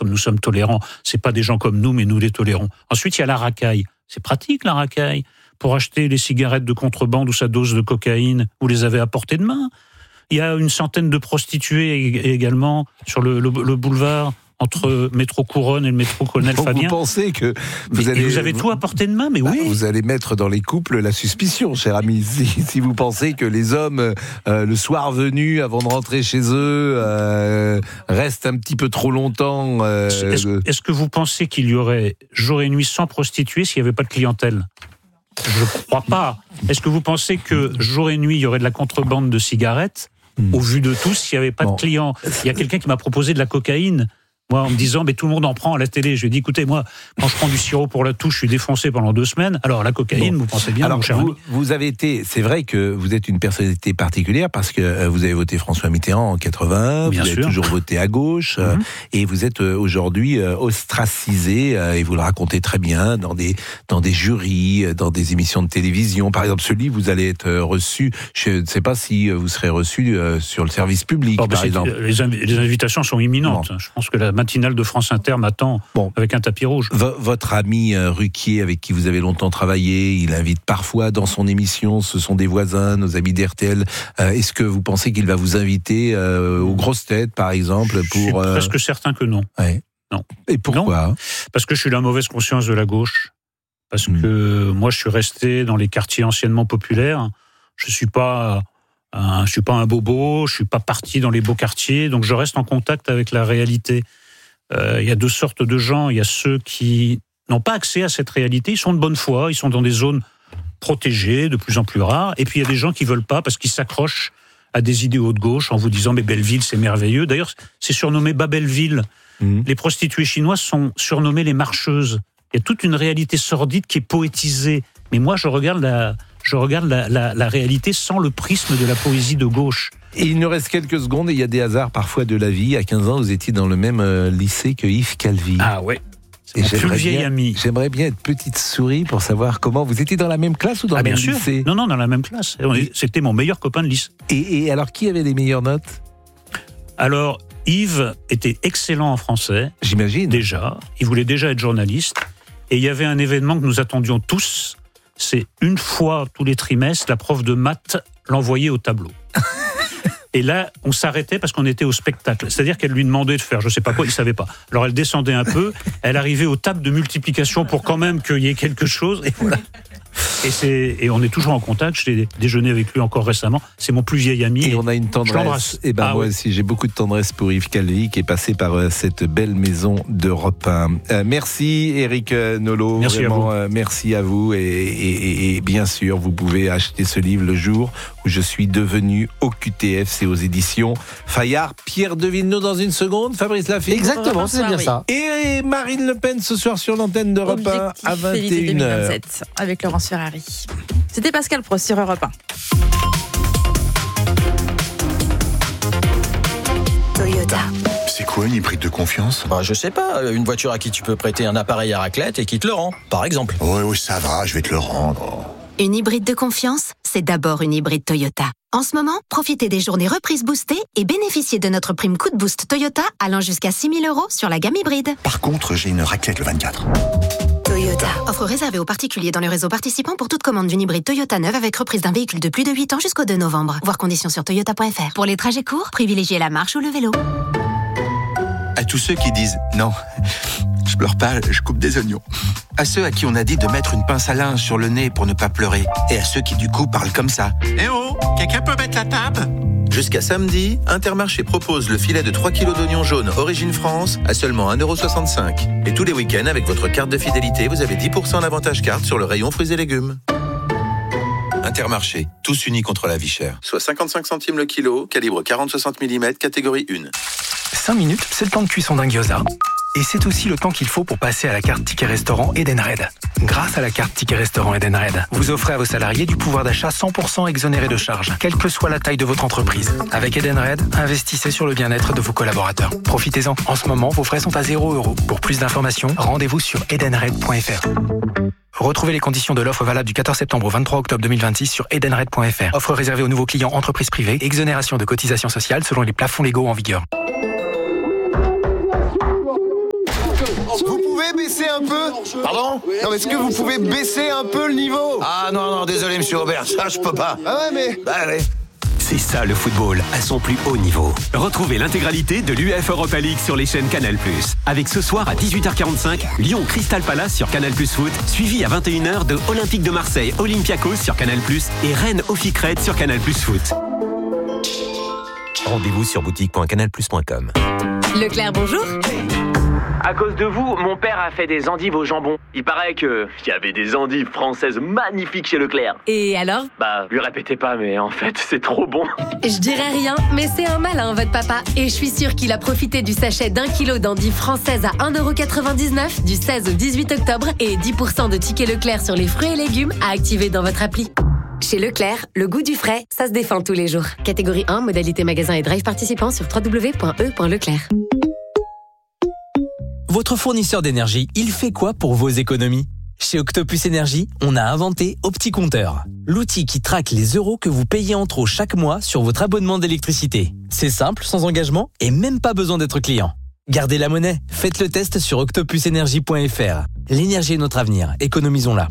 comme nous sommes tolérants. C'est pas des gens comme nous, mais nous les tolérons. Ensuite, il y a la racaille. C'est pratique, la racaille. Pour acheter les cigarettes de contrebande ou sa dose de cocaïne, vous les avez à portée de main. Il y a une centaine de prostituées également sur le boulevard entre métro Couronne et le métro Colonel Fabien. Vous pensez que vous avez tout à portée de main, mais oui. Vous allez mettre dans les couples la suspicion, cher ami. Si vous pensez que les hommes, le soir venu, avant de rentrer chez eux, restent un petit peu trop longtemps... Est-ce que vous pensez qu'il y aurait jour et nuit sans prostituées s'il n'y avait pas de clientèle ? Je ne crois pas. Est-ce que vous pensez que jour et nuit, il y aurait de la contrebande de cigarettes ? Au vu de tous, s'il n'y avait pas de clients. Il y a quelqu'un qui m'a proposé de la cocaïne, moi, en me disant, mais tout le monde en prend à la télé. Je lui ai dit, écoutez, moi, quand je prends du sirop pour la toux, je suis défoncé pendant 2 semaines. Alors, la cocaïne, vous pensez bien, alors, mon cher ami. Vous avez été, c'est vrai que vous êtes une personnalité particulière parce que vous avez voté François Mitterrand en 81, bien vous sûr. avez toujours voté à gauche, et vous êtes aujourd'hui ostracisé, et vous le racontez très bien, dans des jurys, dans des émissions de télévision. Par exemple, ce livre, vous allez être reçu, je ne sais pas si vous serez reçu sur le service public, par exemple. Les invitations sont imminentes. Bon. Je pense que la matinale de France Inter m'attend avec un tapis rouge. Votre ami Ruquier, avec qui vous avez longtemps travaillé, il invite parfois dans son émission, ce sont des voisins, nos amis d'RTL. Est-ce que vous pensez qu'il va vous inviter aux grosses têtes, par exemple, pour... Je suis presque certain que non. Ouais. Non. Et pourquoi ? Non, parce que je suis la mauvaise conscience de la gauche. Parce que moi, je suis resté dans les quartiers anciennement populaires. Je suis pas un bobo, je suis pas parti dans les beaux quartiers, donc je reste en contact avec la réalité. Il y a 2 sortes de gens. Il y a ceux qui n'ont pas accès à cette réalité, ils sont de bonne foi, ils sont dans des zones protégées, de plus en plus rares. Et puis il y a des gens qui veulent pas parce qu'ils s'accrochent à des idéaux de gauche en vous disant mais Belleville c'est merveilleux. D'ailleurs c'est surnommé Babelville. Les prostituées chinoises sont surnommées les marcheuses. Il y a toute une réalité sordide qui est poétisée. Mais moi je regarde la réalité sans le prisme de la poésie de gauche. Et il nous reste quelques secondes et il y a des hasards parfois de la vie. À 15 ans, vous étiez dans le même lycée que Yves Calvi. Ah ouais, c'est mon plus vieil ami. J'aimerais bien être petite souris pour savoir comment... Vous étiez dans la même classe ou dans le même lycée ? Non, dans la même classe. C'était mon meilleur copain de lycée. Et alors, qui avait les meilleures notes ? Alors, Yves était excellent en français. J'imagine. Déjà. Il voulait déjà être journaliste. Et il y avait un événement que nous attendions tous. C'est une fois tous les trimestres, la prof de maths l'envoyait au tableau. Et là, on s'arrêtait parce qu'on était au spectacle. C'est-à-dire qu'elle lui demandait de faire je sais pas quoi, il savait pas. Alors elle descendait un peu, elle arrivait aux tables de multiplication pour quand même qu'il y ait quelque chose. Et voilà. Et on est toujours en contact. J'ai déjeuné avec lui encore récemment. C'est mon plus vieil ami. Et on a une tendresse. Je l'embrasse. Et moi aussi, j'ai beaucoup de tendresse pour Yves Calvi qui est passé par cette belle maison d'Europe 1. Merci Éric Nolot. Merci vraiment, à vous. Merci à vous. Et bien sûr, vous pouvez acheter ce livre le jour où je suis devenu OQTF. C'est aux éditions Fayard. Pierre de Villeneuve dans une seconde. Fabrice Lafitte. Exactement, c'est bien ça. Et Marine Le Pen ce soir sur l'antenne d'Europe 1 à 21h. 2027 avec Laurence Ferrari. C'était Pascal Prost sur Europe 1. Toyota. C'est quoi une hybride de confiance ? Je sais pas, une voiture à qui tu peux prêter un appareil à raclette et qui te le rend, par exemple. Oui, ça va, je vais te le rendre. Une hybride de confiance, c'est d'abord une hybride Toyota. En ce moment, profitez des journées reprises boostées et bénéficiez de notre prime coup de boost Toyota allant jusqu'à 6 000 € sur la gamme hybride. Par contre, j'ai une raclette le 24. Toyota. Offre réservée aux particuliers dans le réseau participant pour toute commande d'une hybride Toyota neuve avec reprise d'un véhicule de plus de 8 ans jusqu'au 2 novembre. Voir conditions sur toyota.fr. Pour les trajets courts, privilégiez la marche ou le vélo. À tous ceux qui disent « Non, je pleure pas, je coupe des oignons ». À ceux à qui on a dit de mettre une pince à linge sur le nez pour ne pas pleurer. Et à ceux qui du coup parlent comme ça. « Eh oh, quelqu'un peut mettre la table ?» Jusqu'à samedi, Intermarché propose le filet de 3 kg d'oignons jaunes Origine France à seulement 1,65 €. Et tous les week-ends, avec votre carte de fidélité, vous avez 10% d'avantage carte sur le rayon fruits et légumes. Intermarché, tous unis contre la vie chère. Soit 55 centimes le kilo, calibre 40-60 mm, catégorie 1. 5 minutes, c'est le temps de cuisson d'un gyoza. Et c'est aussi le temps qu'il faut pour passer à la carte Ticket Restaurant Edenred. Grâce à la carte Ticket Restaurant Edenred, vous offrez à vos salariés du pouvoir d'achat 100% exonéré de charges, quelle que soit la taille de votre entreprise. Avec Edenred, investissez sur le bien-être de vos collaborateurs. Profitez-en. En ce moment, vos frais sont à 0 €. Pour plus d'informations, rendez-vous sur edenred.fr. Retrouvez les conditions de l'offre valable du 14 septembre au 23 octobre 2026 sur edenred.fr. Offre réservée aux nouveaux clients entreprises privées. Exonération de cotisations sociales selon les plafonds légaux en vigueur. Vous pouvez baisser un peu? Pardon? Non, mais est-ce que vous pouvez baisser un peu le niveau? Ah non, désolé monsieur Aubert, ça je peux pas. Ah ouais, mais... Bah allez. C'est ça le football à son plus haut niveau. Retrouvez l'intégralité de l'UEFA Europa League sur les chaînes Canal+. Avec ce soir à 18h45, Lyon Crystal Palace sur Canal+ Foot, suivi à 21h de Olympique de Marseille Olympiakos sur Canal+, et Rennes Ophicred sur Canal+ Foot. Rendez-vous sur boutique.canalplus.com. Leclerc, bonjour. À cause de vous, mon père a fait des endives au jambon. Il paraît qu'il y avait des endives françaises magnifiques chez Leclerc. Et alors? Bah, lui répétez pas, mais en fait, c'est trop bon. Je dirais rien, mais c'est un malin, votre papa. Et je suis sûre qu'il a profité du sachet d'1 kilo d'endives françaises à 1,99€ du 16 au 18 octobre et 10% de tickets Leclerc sur les fruits et légumes à activer dans votre appli. Chez Leclerc, le goût du frais, ça se défend tous les jours. Catégorie 1, modalité magasin et drive participant sur www.e.leclerc. Votre fournisseur d'énergie, il fait quoi pour vos économies? Chez Octopus Énergie, on a inventé OptiCompteur, l'outil qui traque les euros que vous payez en trop chaque mois sur votre abonnement d'électricité. C'est simple, sans engagement et même pas besoin d'être client. Gardez la monnaie, faites le test sur octopusenergie.fr. L'énergie est notre avenir, économisons-la.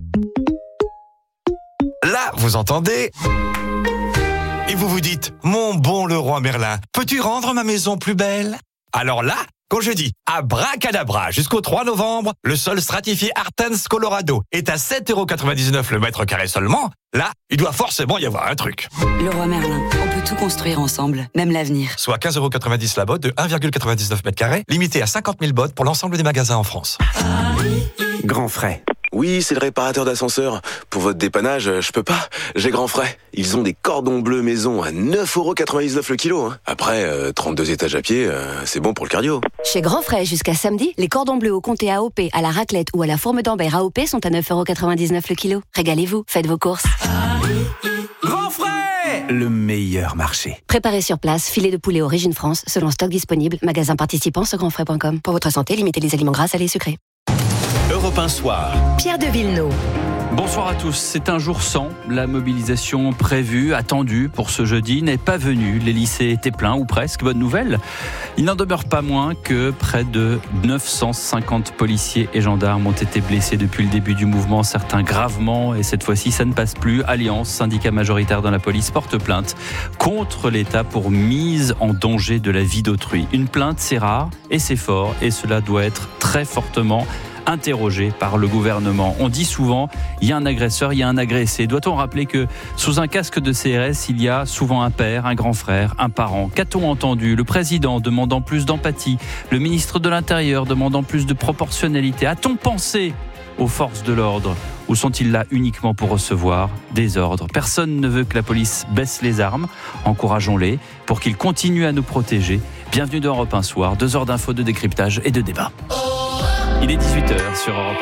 Là, vous entendez? Et vous vous dites, mon bon Leroy Merlin, peux-tu rendre ma maison plus belle? Alors là, quand je dis abracadabra jusqu'au 3 novembre, le sol stratifié Artens Colorado est à 7,99€ le mètre carré seulement, là, il doit forcément y avoir un truc. Leroy Merlin, on peut tout construire ensemble, même l'avenir. Soit 15,90€ la botte de 1,99 mètres carrés, limité à 50 000 bottes pour l'ensemble des magasins en France. Grand frais. Oui, c'est le réparateur d'ascenseur. Pour votre dépannage, je peux pas. J'ai grand frais. Ils ont des cordons bleus maison à 9,99€ le kilo. Après, 32 étages à pied, c'est bon pour le cardio. Chez Grand Frais, jusqu'à samedi, les cordons bleus au comté AOP, à la raclette ou à la fourme d'Ambert AOP sont à 9,99€ le kilo. Régalez-vous, faites vos courses. Grand frais, le meilleur marché. Préparez sur place, filet de poulet Origine France, selon stock disponible, magasin participant sur grandfrais.com. Pour votre santé, limitez les aliments gras, salés et sucrés. Europe 1 Soir. Pierre de Villeneuve. Bonsoir à tous. C'est un jour sans. La mobilisation prévue, attendue pour ce jeudi n'est pas venue. Les lycées étaient pleins, ou presque. Bonne nouvelle. Il n'en demeure pas moins que près de 950 policiers et gendarmes ont été blessés depuis le début du mouvement, certains gravement. Et cette fois-ci, ça ne passe plus. Alliance, syndicat majoritaire dans la police, porte plainte contre l'État pour mise en danger de la vie d'autrui. Une plainte, c'est rare et c'est fort. Et cela doit être très fortement interrogé par le gouvernement. On dit souvent, il y a un agresseur, il y a un agressé. Doit-on rappeler que sous un casque de CRS, il y a souvent un père, un grand frère, un parent? Qu'a-t-on entendu? Le président demandant plus d'empathie, le ministre de l'Intérieur demandant plus de proportionnalité. A-t-on pensé aux forces de l'ordre? Ou sont-ils là uniquement pour recevoir des ordres? Personne ne veut que la police baisse les armes. Encourageons-les pour qu'ils continuent à nous protéger. Bienvenue dans Europe 1 Soir, 2 heures d'infos, de décryptage et de débat. Il est 18h sur Europe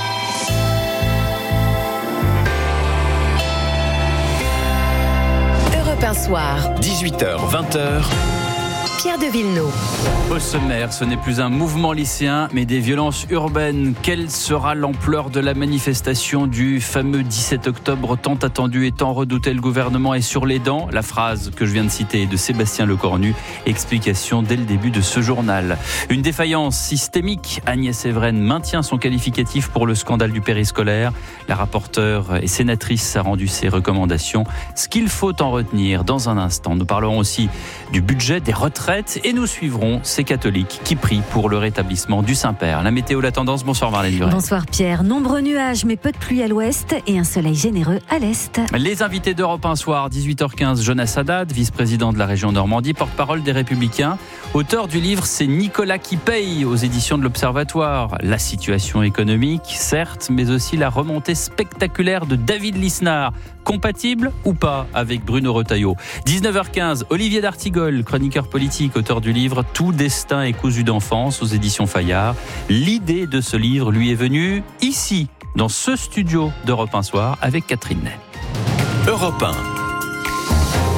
1. Europe 1 Soir. 18h, 20h. Pierre de Villeneuve. Au sommaire, ce n'est plus un mouvement lycéen, mais des violences urbaines. Quelle sera l'ampleur de la manifestation du fameux 17 octobre, tant attendu et tant redouté? Le gouvernement est sur les dents. La phrase que je viens de citer est de Sébastien Lecornu. Explication dès le début de ce journal. Une défaillance systémique. Agnès Evren maintient son qualificatif pour le scandale du périscolaire. La rapporteure et sénatrice a rendu ses recommandations. Ce qu'il faut en retenir dans un instant. Nous parlerons aussi du budget, des retraites, et nous suivrons ces catholiques qui prient pour le rétablissement du Saint-Père. La météo, la tendance, bonsoir Marlène Duret. Bonsoir Pierre, nombreux nuages mais peu de pluie à l'ouest et un soleil généreux à l'est. Les invités d'Europe 1 Soir, 18h15, Jonas Haddad, vice-président de la région Normandie, porte-parole des Républicains. Auteur du livre, c'est Nicolas qui paye aux éditions de l'Observatoire. La situation économique, certes, mais aussi la remontée spectaculaire de David Lisnard. Compatible ou pas avec Bruno Retailleau? 19h15, Olivier d'Artigol, chroniqueur politique, auteur du livre Tout destin est cousu d'enfance aux éditions Fayard. L'idée de ce livre lui est venue ici, dans ce studio d'Europe 1 Soir, avec Catherine Ney. Europe 1.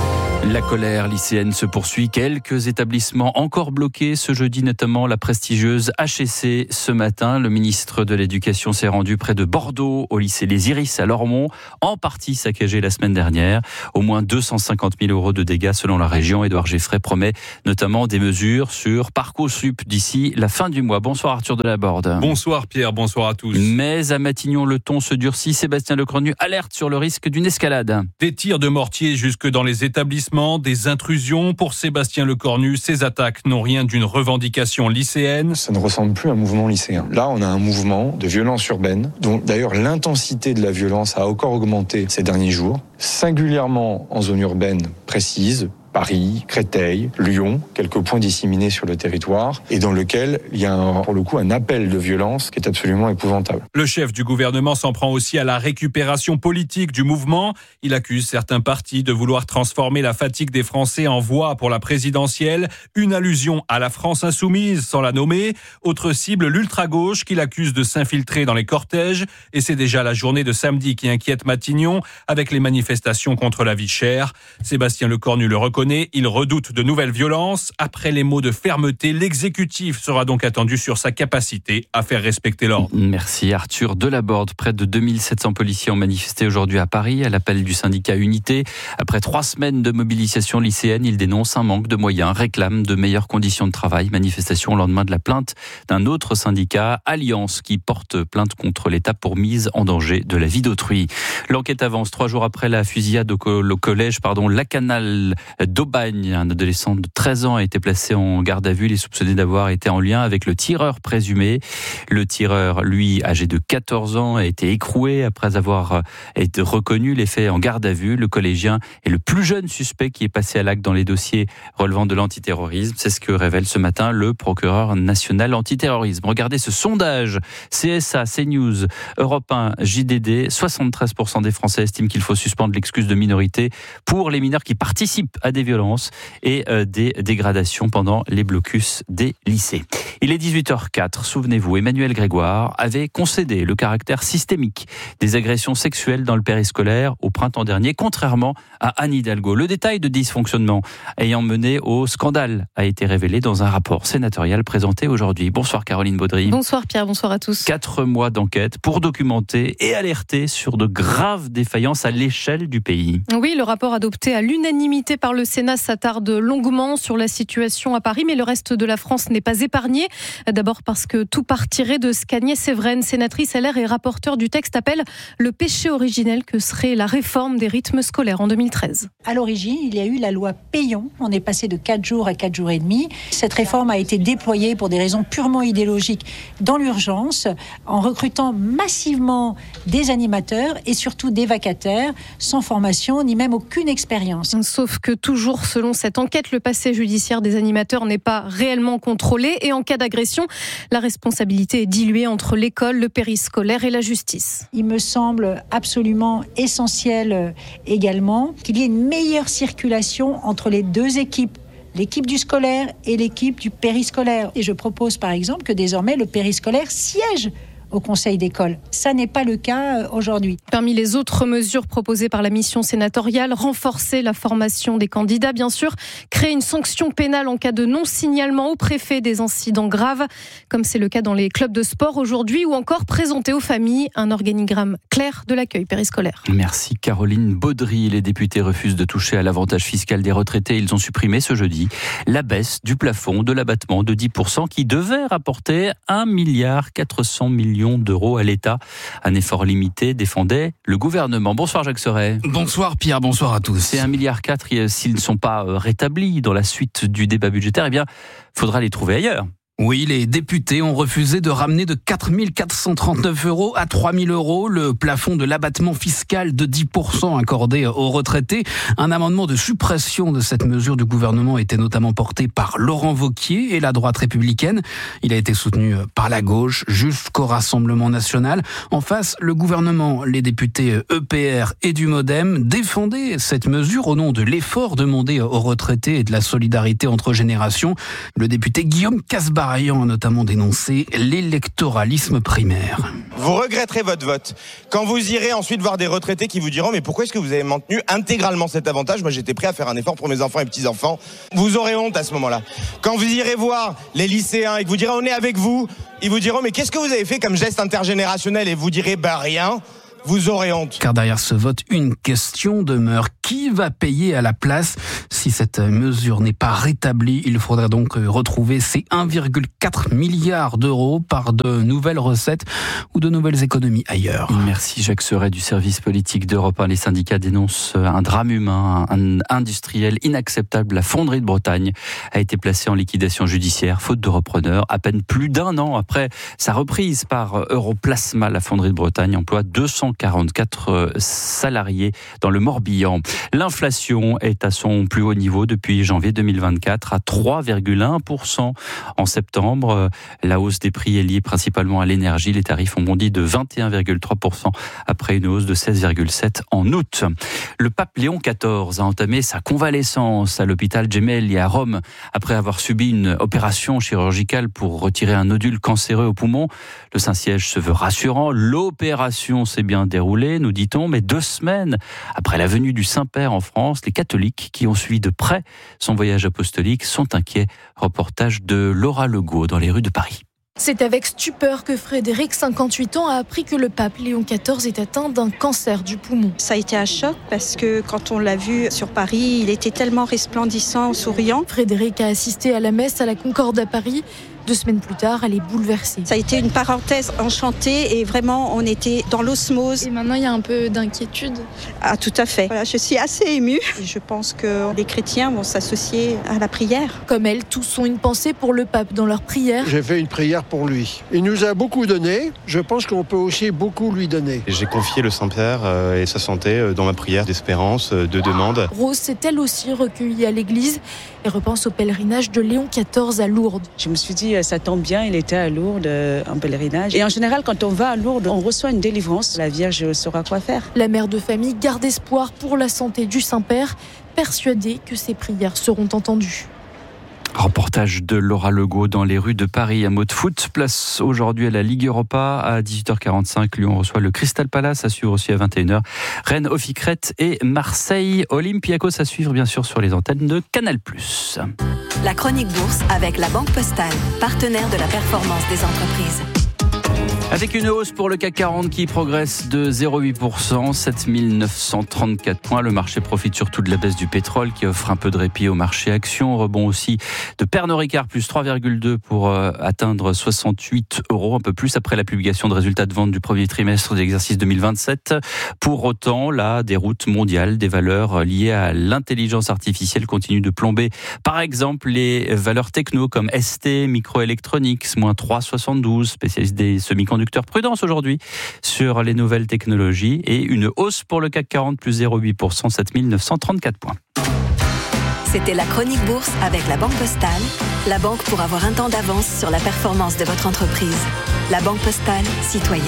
La colère lycéenne se poursuit. Quelques établissements encore bloqués ce jeudi, notamment la prestigieuse HEC. Ce matin, le ministre de l'Éducation s'est rendu près de Bordeaux, au lycée Les Iris à Lormont, en partie saccagé la semaine dernière. Au moins 250 000 € de dégâts selon la région. Édouard Geffray promet notamment des mesures sur Parcoursup d'ici la fin du mois. Bonsoir Arthur Delaborde. Bonsoir Pierre, bonsoir à tous. Mais à Matignon, le ton se durcit. Sébastien Lecornu alerte sur le risque d'une escalade. Des tirs de mortier jusque dans les établissements, des intrusions. Pour Sébastien Lecornu, ces attaques n'ont rien d'une revendication lycéenne. Ça ne ressemble plus à un mouvement lycéen. Là, on a un mouvement de violence urbaine, dont d'ailleurs l'intensité de la violence a encore augmenté ces derniers jours, singulièrement en zone urbaine précise. Paris, Créteil, Lyon, quelques points disséminés sur le territoire, et dans lequel il y a pour le coup un appel de violence qui est absolument épouvantable. Le chef du gouvernement s'en prend aussi à la récupération politique du mouvement. Il accuse certains partis de vouloir transformer la fatigue des Français en voix pour la présidentielle, une allusion à la France insoumise sans la nommer. Autre cible, l'ultra-gauche qui l'accuse de s'infiltrer dans les cortèges, et c'est déjà la journée de samedi qui inquiète Matignon avec les manifestations contre la vie chère. Sébastien Lecornu le reconnaît. Il redoute de nouvelles violences. Après les mots de fermeté, l'exécutif sera donc attendu sur sa capacité à faire respecter l'ordre. Merci Arthur Delaborde. Près de 2700 policiers ont manifesté aujourd'hui à Paris à l'appel du syndicat Unité. Après 3 semaines de mobilisation lycéenne, ils dénoncent un manque de moyens, réclament de meilleures conditions de travail. Manifestation au lendemain de la plainte d'un autre syndicat, Alliance, qui porte plainte contre l'État pour mise en danger de la vie d'autrui. L'enquête avance 3 jours après la fusillade au collège Lacanal d'Aubagne. Un adolescent de 13 ans a été placé en garde à vue. Il est soupçonné d'avoir été en lien avec le tireur présumé. Le tireur, lui, âgé de 14 ans, a été écroué après avoir été reconnu. Les faits en garde à vue. Le collégien est le plus jeune suspect qui est passé à l'acte dans les dossiers relevant de l'antiterrorisme. C'est ce que révèle ce matin le procureur national antiterrorisme. Regardez ce sondage. CSA, CNews, Europe 1, JDD. 73% des Français estiment qu'il faut suspendre l'excuse de minorité pour les mineurs qui participent à des violences et des dégradations pendant les blocus des lycées. Il est 18h04. Souvenez-vous, Emmanuel Grégoire avait concédé le caractère systémique des agressions sexuelles dans le périscolaire au printemps dernier, contrairement à Anne Hidalgo. Le détail de dysfonctionnement ayant mené au scandale a été révélé dans un rapport sénatorial présenté aujourd'hui. Bonsoir Caroline Baudry. Bonsoir Pierre, bonsoir à tous. 4 mois d'enquête pour documenter et alerter sur de graves défaillances à l'échelle du pays. Oui, le rapport adopté à l'unanimité par le Sénat s'attarde longuement sur la situation à Paris, mais le reste de la France n'est pas épargné. D'abord parce que tout partirait de ce qu'Agnès Séveraine, sénatrice LR et rapporteure du texte, appelle le péché originel que serait la réforme des rythmes scolaires en 2013. À l'origine, il y a eu la loi Payon. On est passé de 4 jours à 4 jours et demi. Cette réforme a été déployée pour des raisons purement idéologiques dans l'urgence, en recrutant massivement des animateurs et surtout des vacataires sans formation ni même aucune expérience. Sauf que toujours selon cette enquête, le passé judiciaire des animateurs n'est pas réellement contrôlé et en cas d'agression, la responsabilité est diluée entre l'école, le périscolaire et la justice. Il me semble absolument essentiel également qu'il y ait une meilleure circulation entre les deux équipes. L'équipe du scolaire et l'équipe du périscolaire. Et je propose par exemple que désormais le périscolaire siège au conseil d'école. Ça n'est pas le cas aujourd'hui. Parmi les autres mesures proposées par la mission sénatoriale, renforcer la formation des candidats, bien sûr, créer une sanction pénale en cas de non-signalement au préfet des incidents graves, comme c'est le cas dans les clubs de sport aujourd'hui, ou encore présenter aux familles un organigramme clair de l'accueil périscolaire. Merci Caroline Baudry. Les députés refusent de toucher à l'avantage fiscal des retraités. Ils ont supprimé ce jeudi la baisse du plafond de l'abattement de 10% qui devait rapporter 1,4 milliard d'euros à l'État. Un effort limité, défendait le gouvernement. Bonsoir Jacques Serret. Bonsoir Pierre, bonsoir à tous. C'est 1,4 milliard, s'ils ne sont pas rétablis dans la suite du débat budgétaire, eh bien, il faudra les trouver ailleurs. Oui, les députés ont refusé de ramener de 4 439 € à 3 000 € le plafond de l'abattement fiscal de 10% accordé aux retraités. Un amendement de suppression de cette mesure du gouvernement était notamment porté par Laurent Wauquiez et la droite républicaine. Il a été soutenu par la gauche jusqu'au Rassemblement national. En face, le gouvernement, les députés EPR et du Modem défendaient cette mesure au nom de l'effort demandé aux retraités et de la solidarité entre générations. Le député Guillaume Kasbah Pareillan a notamment dénoncé l'électoralisme primaire. Vous regretterez votre vote. Quand vous irez ensuite voir des retraités qui vous diront mais pourquoi est-ce que vous avez maintenu intégralement cet avantage ? Moi j'étais prêt à faire un effort pour mes enfants et petits-enfants. Vous aurez honte à ce moment-là. Quand vous irez voir les lycéens et que vous direz on est avec vous, ils vous diront mais qu'est-ce que vous avez fait comme geste intergénérationnel ? Et vous direz rien. Vous aurez honte. Car derrière ce vote, une question demeure. Qui va payer à la place ? Si cette mesure n'est pas rétablie, il faudra donc retrouver ces 1,4 milliard d'euros par de nouvelles recettes ou de nouvelles économies ailleurs. Merci Jacques Serret du service politique d'Europe 1. Les syndicats dénoncent un drame humain, un industriel inacceptable. La fonderie de Bretagne a été placée en liquidation judiciaire, faute de repreneur. À peine plus d'un an après sa reprise par Europlasma, la fonderie de Bretagne emploie 244 salariés dans le Morbihan. L'inflation est à son plus haut niveau depuis janvier 2024, à 3,1% en septembre. La hausse des prix est liée principalement à l'énergie. Les tarifs ont bondi de 21,3% après une hausse de 16,7% en août. Le pape Léon XIV a entamé sa convalescence à l'hôpital Gemelli à Rome après avoir subi une opération chirurgicale pour retirer un nodule cancéreux au poumon. Le Saint-Siège se veut rassurant. L'opération s'est bien déroulée, nous dit-on, mais 2 semaines après la venue du Saint-Père en France, les catholiques qui ont suivi de près son voyage apostolique sont inquiets. Reportage de Laura Legault dans les rues de Paris. C'est avec stupeur que Frédéric, 58 ans, a appris que le pape Léon XIV est atteint d'un cancer du poumon. Ça a été un choc parce que quand on l'a vu sur Paris, il était tellement resplendissant, souriant. Frédéric a assisté à la messe à la Concorde à Paris. 2 semaines plus tard, elle est bouleversée. Ça a été une parenthèse enchantée et vraiment on était dans l'osmose. Et maintenant il y a un peu d'inquiétude. Ah tout à fait. Voilà, je suis assez émue. Et je pense que les chrétiens vont s'associer à la prière. Comme elle, tous ont une pensée pour le pape dans leur prière. J'ai fait une prière pour lui. Il nous a beaucoup donné. Je pense qu'on peut aussi beaucoup lui donner. J'ai confié le Saint-Père et sa santé dans ma prière d'espérance, de demande. Rose s'est elle aussi recueillie à l'église et repense au pèlerinage de Léon XIV à Lourdes. Je me suis dit, ça tombe bien, il était à Lourdes en pèlerinage. Et en général, quand on va à Lourdes, on reçoit une délivrance. La Vierge saura quoi faire. La mère de famille garde espoir pour la santé du Saint-Père, persuadée que ses prières seront entendues. Reportage de Laura Legault dans les rues de Paris. Un mot de foot, place aujourd'hui à la Ligue Europa à 18h45. Lyon reçoit le Crystal Palace, à suivre aussi à 21h. Rennes, Ophicrète et Marseille Olympiakos à suivre bien sûr sur les antennes de Canal+. La chronique bourse avec la Banque Postale, partenaire de la performance des entreprises. Avec une hausse pour le CAC 40 qui progresse de 0,8%, 7934 points. Le marché profite surtout de la baisse du pétrole qui offre un peu de répit au marché actions. Rebond aussi de Pernod Ricard, plus 3,2 pour atteindre 68 €, un peu plus après la publication de résultats de vente du premier trimestre de l'exercice 2027. Pour autant, la déroute mondiale des valeurs liées à l'intelligence artificielle continue de plomber. Par exemple, les valeurs techno comme ST, Microelectronics, moins 3,72, spécialiste des semi-conducteurs. Prudence aujourd'hui sur les nouvelles technologies et une hausse pour le CAC 40, plus 0,8%, 7934 points. C'était la chronique bourse avec la Banque Postale, la banque pour avoir un temps d'avance sur la performance de votre entreprise. La Banque Postale, citoyenne.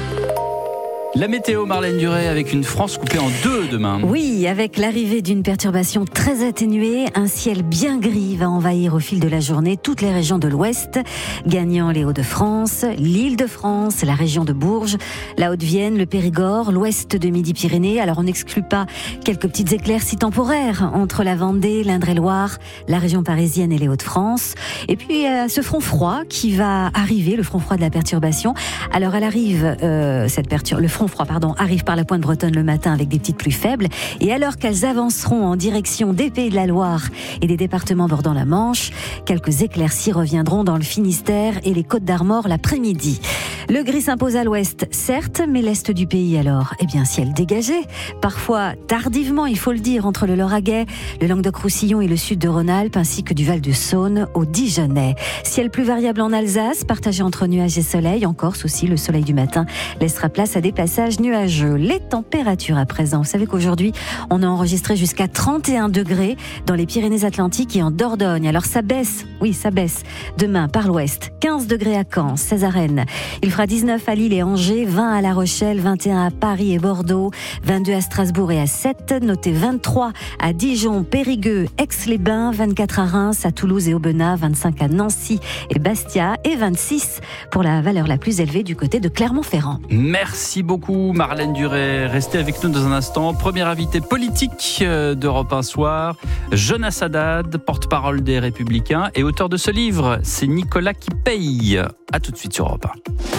La météo, Marlène Duret, avec une France coupée en deux demain. Oui, avec l'arrivée d'une perturbation très atténuée, un ciel bien gris va envahir au fil de la journée toutes les régions de l'Ouest, gagnant les Hauts-de-France, l'Île-de-France, la région de Bourges, la Haute-Vienne, le Périgord, l'Ouest de Midi-Pyrénées. Alors on n'exclut pas quelques petites éclaircies temporaires entre la Vendée, l'Indre-et-Loire, la région parisienne et les Hauts-de-France. Et puis ce front froid qui va arriver, le front froid de la perturbation. Alors elle arrive, le front froid arrive par la pointe bretonne le matin avec des petites pluies faibles, et alors qu'elles avanceront en direction des Pays de la Loire et des départements bordant la Manche, quelques éclaircies reviendront dans le Finistère et les Côtes d'Armor l'après-midi. Le gris s'impose à l'ouest, certes, mais l'est du pays alors, ciel dégagé, parfois tardivement, il faut le dire, entre le Lauragais, le Languedoc-Roussillon et le sud de Rhône-Alpes, ainsi que du Val-de-Saône au Dijonais. Ciel plus variable en Alsace, partagé entre nuages et soleil. En Corse aussi, le soleil du matin laissera place à des passages nuageux. Les températures à présent, vous savez qu'aujourd'hui, on a enregistré jusqu'à 31 degrés dans les Pyrénées-Atlantiques et en Dordogne. Alors ça baisse, oui ça baisse. Demain, par l'ouest, 15 degrés à Caen, 16 à Rennes. Il fera fera 19 à Lille et Angers, 20 à La Rochelle, 21 à Paris et Bordeaux, 22 à Strasbourg et à Sète, notez 23 à Dijon, Périgueux, Aix-les-Bains, 24 à Reims, à Toulouse et Aubenas, 25 à Nancy et Bastia et 26 pour la valeur la plus élevée du côté de Clermont-Ferrand. Merci beaucoup Marlène Duret. Restez avec nous dans un instant. Premier invité politique d'Europe 1 Soir, Jonas Haddad, porte-parole des Républicains et auteur de ce livre. C'est Nicolas qui paye. À tout de suite sur Europe 1.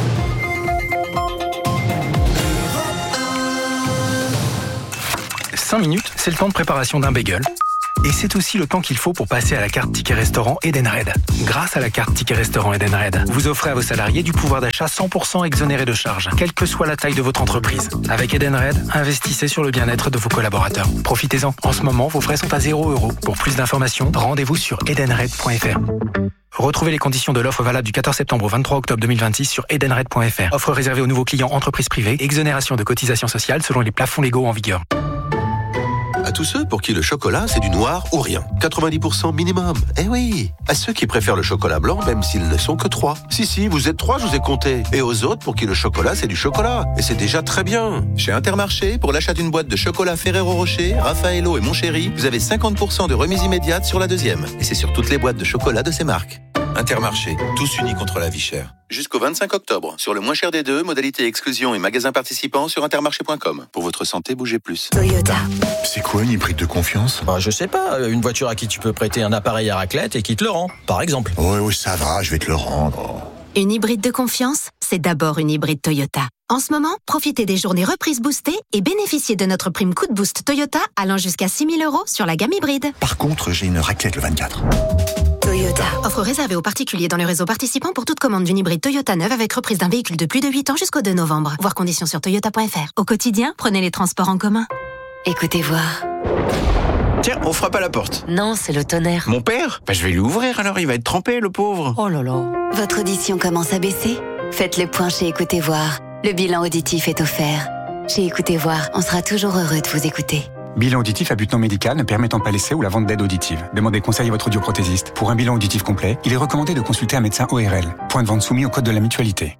5 minutes, c'est le temps de préparation d'un bagel. Et c'est aussi le temps qu'il faut pour passer à la carte Ticket Restaurant Edenred. Grâce à la carte Ticket Restaurant Edenred, vous offrez à vos salariés du pouvoir d'achat 100% exonéré de charges, quelle que soit la taille de votre entreprise. Avec Edenred, investissez sur le bien-être de vos collaborateurs. Profitez-en. En ce moment, vos frais sont à 0 €. Pour plus d'informations, rendez-vous sur edenred.fr. Retrouvez les conditions de l'offre valable du 14 septembre au 23 octobre 2026 sur edenred.fr. Offre réservée aux nouveaux clients entreprises privées. Exonération de cotisations sociales selon les plafonds légaux en vigueur. À tous ceux pour qui le chocolat, c'est du noir ou rien. 90% minimum. Eh oui. À ceux qui préfèrent le chocolat blanc, même s'ils ne sont que 3. Si, vous êtes 3, je vous ai compté. Et aux autres pour qui le chocolat, c'est du chocolat. Et c'est déjà très bien. Chez Intermarché, pour l'achat d'une boîte de chocolat Ferrero Rocher, Raffaello et Mon Chéri, vous avez 50% de remise immédiate sur la deuxième. Et c'est sur toutes les boîtes de chocolat de ces marques. Intermarché, tous unis contre la vie chère. Jusqu'au 25 octobre, sur le moins cher des deux, modalité exclusion et magasins participants sur intermarché.com. Pour votre santé, bougez plus. Toyota. C'est quoi une hybride de confiance ? Je sais pas, une voiture à qui tu peux prêter un appareil à raclette et qui te le rend, par exemple. Oui, ça va, je vais te le rendre. Une hybride de confiance, c'est d'abord une hybride Toyota. En ce moment, profitez des journées reprises boostées et bénéficiez de notre prime coup de boost Toyota allant jusqu'à 6 000 € sur la gamme hybride. Par contre, j'ai une raclette le 24. Toyota. Offre réservée aux particuliers dans le réseau participant pour toute commande d'une hybride Toyota neuve avec reprise d'un véhicule de plus de 8 ans jusqu'au 2 novembre. Voir conditions sur toyota.fr. Au quotidien, prenez les transports en commun. Écoutez voir. Tiens, on frappe à la porte. Non, c'est le tonnerre. Mon père ? Je vais lui ouvrir alors, il va être trempé, le pauvre. Oh là là. Votre audition commence à baisser ? Faites le point chez Écoutez Voir. Le bilan auditif est offert. Chez Écoutez Voir, on sera toujours heureux de vous écouter. Bilan auditif à but non médical ne permettant pas l'essai ou la vente d'aide auditive. Demandez conseil à votre audioprothésiste. Pour un bilan auditif complet, il est recommandé de consulter un médecin ORL. Point de vente soumis au code de la mutualité.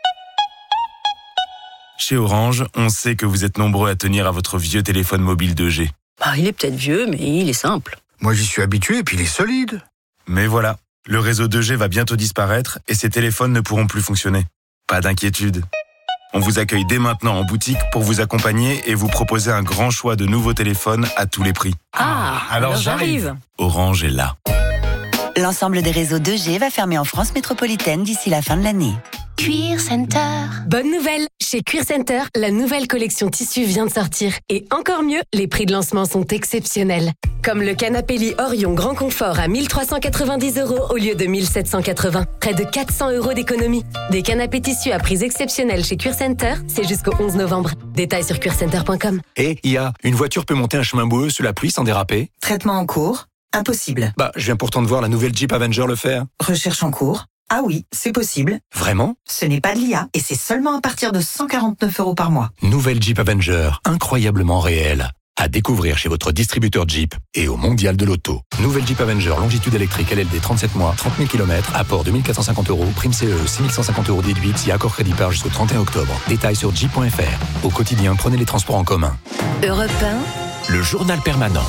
Chez Orange, on sait que vous êtes nombreux à tenir à votre vieux téléphone mobile 2G. Il est peut-être vieux, mais il est simple. Moi, j'y suis habitué et puis il est solide. Mais voilà, le réseau 2G va bientôt disparaître et ces téléphones ne pourront plus fonctionner. Pas d'inquiétude. On vous accueille dès maintenant en boutique pour vous accompagner et vous proposer un grand choix de nouveaux téléphones à tous les prix. Alors j'arrive. Orange est là. L'ensemble des réseaux 2G va fermer en France métropolitaine d'ici la fin de l'année. Cuir Center. Bonne nouvelle! Chez Cuir Center, la nouvelle collection tissu vient de sortir. Et encore mieux, les prix de lancement sont exceptionnels. Comme le canapé lit Orion Grand Confort à 1 390 € au lieu de 1 780. Près de 400 € d'économie. Des canapés tissus à prix exceptionnels chez Cuir Center, c'est jusqu'au 11 novembre. Détails sur cuircenter.com. Et une voiture peut monter un chemin boueux sous la pluie sans déraper? Traitement en cours? Impossible. Je viens pourtant de voir la nouvelle Jeep Avenger le faire. Recherche en cours? Ah oui, c'est possible. Vraiment? Ce n'est pas de l'IA et c'est seulement à partir de 149 € par mois. Nouvelle Jeep Avenger, incroyablement réelle. À découvrir chez votre distributeur Jeep et au Mondial de l'Auto. Nouvelle Jeep Avenger, longitude électrique LLD 37 mois, 30 000 km, apport 2 450 €, prime CE, 6 150 € déduite si accord crédit par jusqu'au 31 octobre. Détails sur jeep.fr. Au quotidien, prenez les transports en commun. Europe 1. Le journal permanent.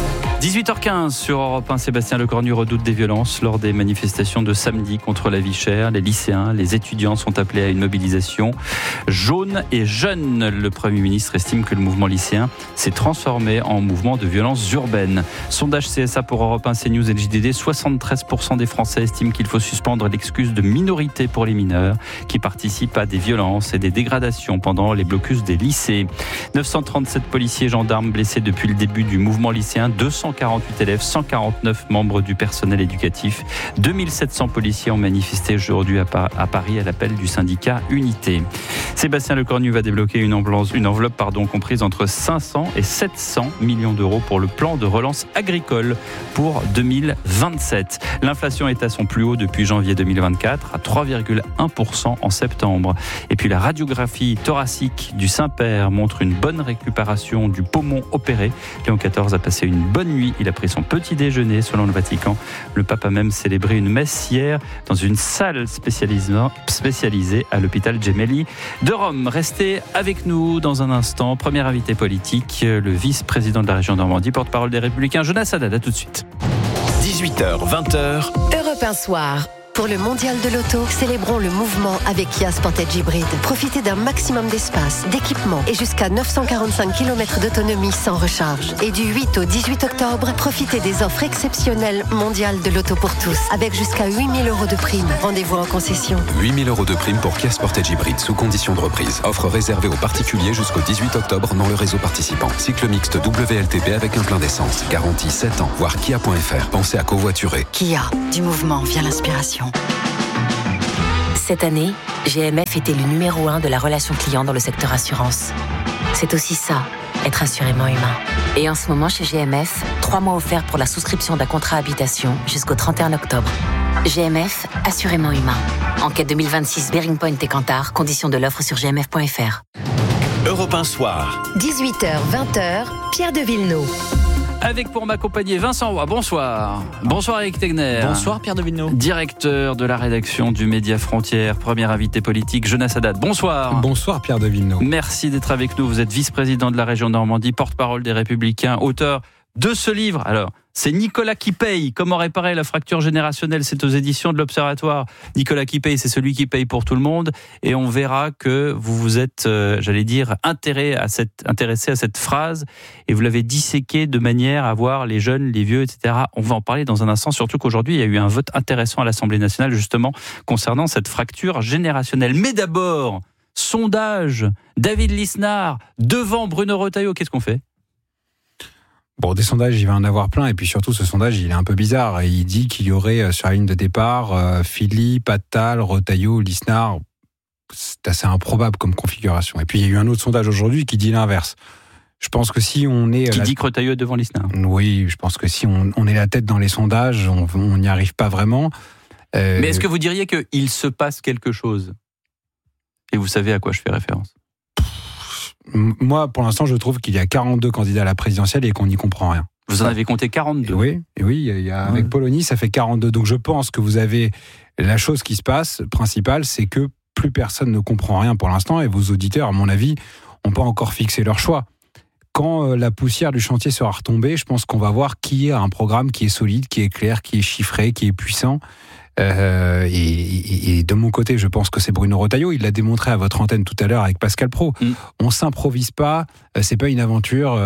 18h15 sur Europe 1, Sébastien Lecornu redoute des violences lors des manifestations de samedi contre la vie chère. Les lycéens, les étudiants sont appelés à une mobilisation jaune et jeune. Le Premier ministre estime que le mouvement lycéen s'est transformé en mouvement de violence urbaine. Sondage CSA pour Europe 1, CNews et le JDD, 73% des Français estiment qu'il faut suspendre l'excuse de minorité pour les mineurs qui participent à des violences et des dégradations pendant les blocus des lycées. 937 policiers et gendarmes blessés depuis le début du mouvement lycéen, 248 élèves, 149 membres du personnel éducatif. 2700 policiers ont manifesté aujourd'hui à Paris à l'appel du syndicat Unité. Sébastien Lecornu va débloquer une enveloppe comprise entre 500 et 700 millions d'euros pour le plan de relance agricole pour 2027. L'inflation est à son plus haut depuis janvier 2024, à 3,1% en septembre. Et puis la radiographie thoracique du Saint-Père montre une bonne récupération du poumon opéré. Léon XIV a passé une bonne nuit. Il a pris son petit déjeuner selon le Vatican. Le pape a même célébré une messe hier dans une salle spécialisée à l'hôpital Gemelli de Rome. Restez avec nous dans un instant. Premier invité politique, le vice-président de la région Normandie, porte-parole des Républicains, Jonas Haddad. À tout de suite. 18h, 20h. Europe 1 Soir. Pour le mondial de l'auto, célébrons le mouvement avec Kia Sportage Hybride. Profitez d'un maximum d'espace, d'équipement et jusqu'à 945 km d'autonomie sans recharge. Et du 8 au 18 octobre, profitez des offres exceptionnelles mondiales de l'auto pour tous, avec jusqu'à 8 000 € de prime. Rendez-vous en concession. 8 000 € de prime pour Kia Sportage Hybride sous condition de reprise. Offre réservée aux particuliers jusqu'au 18 octobre dans le réseau participant. Cycle mixte WLTP avec un plein d'essence. Garantie 7 ans. Voir kia.fr. Pensez à covoiturer. Kia, du mouvement vient l'inspiration. Cette année, GMF était le numéro 1 de la relation client dans le secteur assurance. C'est aussi ça, être assurément humain. Et en ce moment, chez GMF, 3 mois offerts pour la souscription d'un contrat habitation jusqu'au 31 octobre. GMF, assurément humain. Enquête 2026, Bearing Point et Kantar, conditions de l'offre sur gmf.fr. Europe 1 Soir. 18h, 20h, Pierre de Villeneuve. Avec pour m'accompagner Vincent Roy, bonsoir. Bonsoir Eric Tegner. Bonsoir Pierre de Villeneuve. Directeur de la rédaction du Média Frontière, premier invité politique Jonas Haddad. Bonsoir. Bonsoir Pierre de Villeneuve. Merci d'être avec nous. Vous êtes vice-président de la région Normandie, porte-parole des Républicains, auteur de ce livre. Alors, c'est Nicolas qui paye. Comment réparer la fracture générationnelle? C'est aux éditions de l'Observatoire. Nicolas qui paye, c'est celui qui paye pour tout le monde. Et on verra que vous vous êtes, intéressé à cette phrase. Et vous l'avez disséqué de manière à voir les jeunes, les vieux, etc. On va en parler dans un instant. Surtout qu'aujourd'hui, il y a eu un vote intéressant à l'Assemblée nationale, justement, concernant cette fracture générationnelle. Mais d'abord, sondage. David Lisnard devant Bruno Retailleau. Qu'est-ce qu'on fait? Bon, des sondages, il va en avoir plein. Et puis surtout, ce sondage, il est un peu bizarre. Il dit qu'il y aurait sur la ligne de départ Philippe, Attal, Retailleau, Lisnard. C'est assez improbable comme configuration. Et puis, il y a eu un autre sondage aujourd'hui qui dit l'inverse. Je pense que si on est... Qui dit que Retailleau est devant Lisnard. Oui, je pense que si on est la tête dans les sondages, on n'y arrive pas vraiment. Mais est-ce que vous diriez qu'il se passe quelque chose? Et vous savez à quoi je fais référence? Moi, pour l'instant, je trouve qu'il y a 42 candidats à la présidentielle et qu'on n'y comprend rien. Vous en avez compté 42? Oui, avec Polony, ça fait 42. Donc je pense que vous avez... La chose qui se passe, principale, c'est que plus personne ne comprend rien pour l'instant et vos auditeurs, à mon avis, n'ont pas encore fixé leur choix. Quand la poussière du chantier sera retombée, je pense qu'on va voir qui a un programme qui est solide, qui est clair, qui est chiffré, qui est puissant. Et de mon côté, je pense que c'est Bruno Retailleau. Il l'a démontré à votre antenne tout à l'heure avec Pascal Praud. On s'improvise pas. C'est pas une aventure.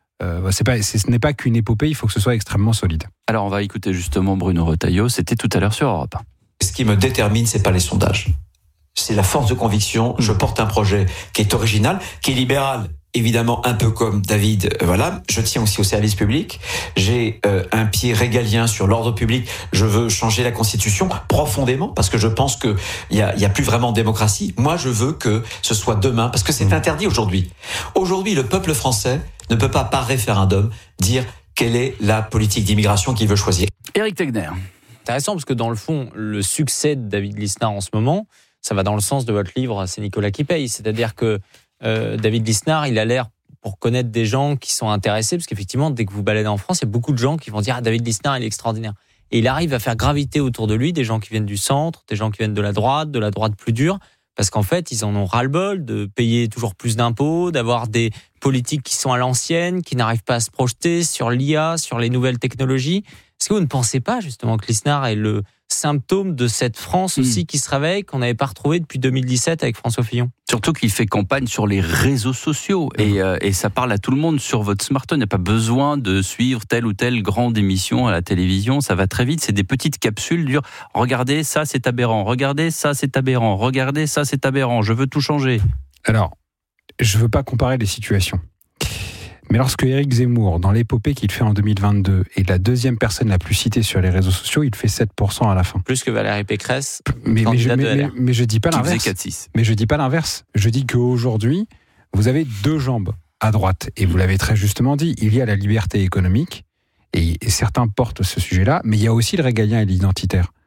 Ce n'est pas qu'une épopée. Il faut que ce soit extrêmement solide. Alors, on va écouter justement Bruno Retailleau. C'était tout à l'heure sur Europe 1. Ce qui me détermine, c'est pas les sondages. C'est la force de conviction. Je porte un projet qui est original, qui est libéral. Évidemment, un peu comme David, voilà. Je tiens aussi au service public. J'ai un pied régalien sur l'ordre public. Je veux changer la Constitution profondément parce que je pense que il y a plus vraiment de démocratie. Moi, je veux que ce soit demain parce que c'est interdit aujourd'hui. Aujourd'hui, le peuple français ne peut pas, par référendum, dire quelle est la politique d'immigration qu'il veut choisir. Éric Tegner. Intéressant parce que dans le fond, le succès de David Lisnard en ce moment, ça va dans le sens de votre livre, c'est Nicolas qui paye. C'est-à-dire que David Lisnard, il a l'air pour connaître des gens qui sont intéressés, parce qu'effectivement, dès que vous baladez en France, il y a beaucoup de gens qui vont dire « Ah, David Lisnard, il est extraordinaire ». Et il arrive à faire graviter autour de lui des gens qui viennent du centre, des gens qui viennent de la droite plus dure, parce qu'en fait, ils en ont ras-le-bol de payer toujours plus d'impôts, d'avoir des politiques qui sont à l'ancienne, qui n'arrivent pas à se projeter sur l'IA, sur les nouvelles technologies. Est-ce que vous ne pensez pas justement que Lisnard est le symptôme de cette France aussi qui se réveille, qu'on n'avait pas retrouvé depuis 2017 avec François Fillon? Surtout qu'il fait campagne sur les réseaux sociaux et ça parle à tout le monde sur votre smartphone. Il n'y a pas besoin de suivre telle ou telle grande émission à la télévision. Ça va très vite. C'est des petites capsules dures. Regardez, ça c'est aberrant. Regardez, ça c'est aberrant. Regardez, ça c'est aberrant. Je veux tout changer. Alors, je ne veux pas comparer les situations. Mais lorsque Éric Zemmour, dans l'épopée qu'il fait en 2022, est la deuxième personne la plus citée sur les réseaux sociaux, il fait 7% à la fin. Plus que Valérie Pécresse, mais je dis pas l'inverse. Mais je dis pas l'inverse. Je dis qu'aujourd'hui, vous avez deux jambes à droite. Et vous l'avez très justement dit, il y a la liberté économique, et certains portent ce sujet-là, mais il y a aussi le régalien et l'identitaire.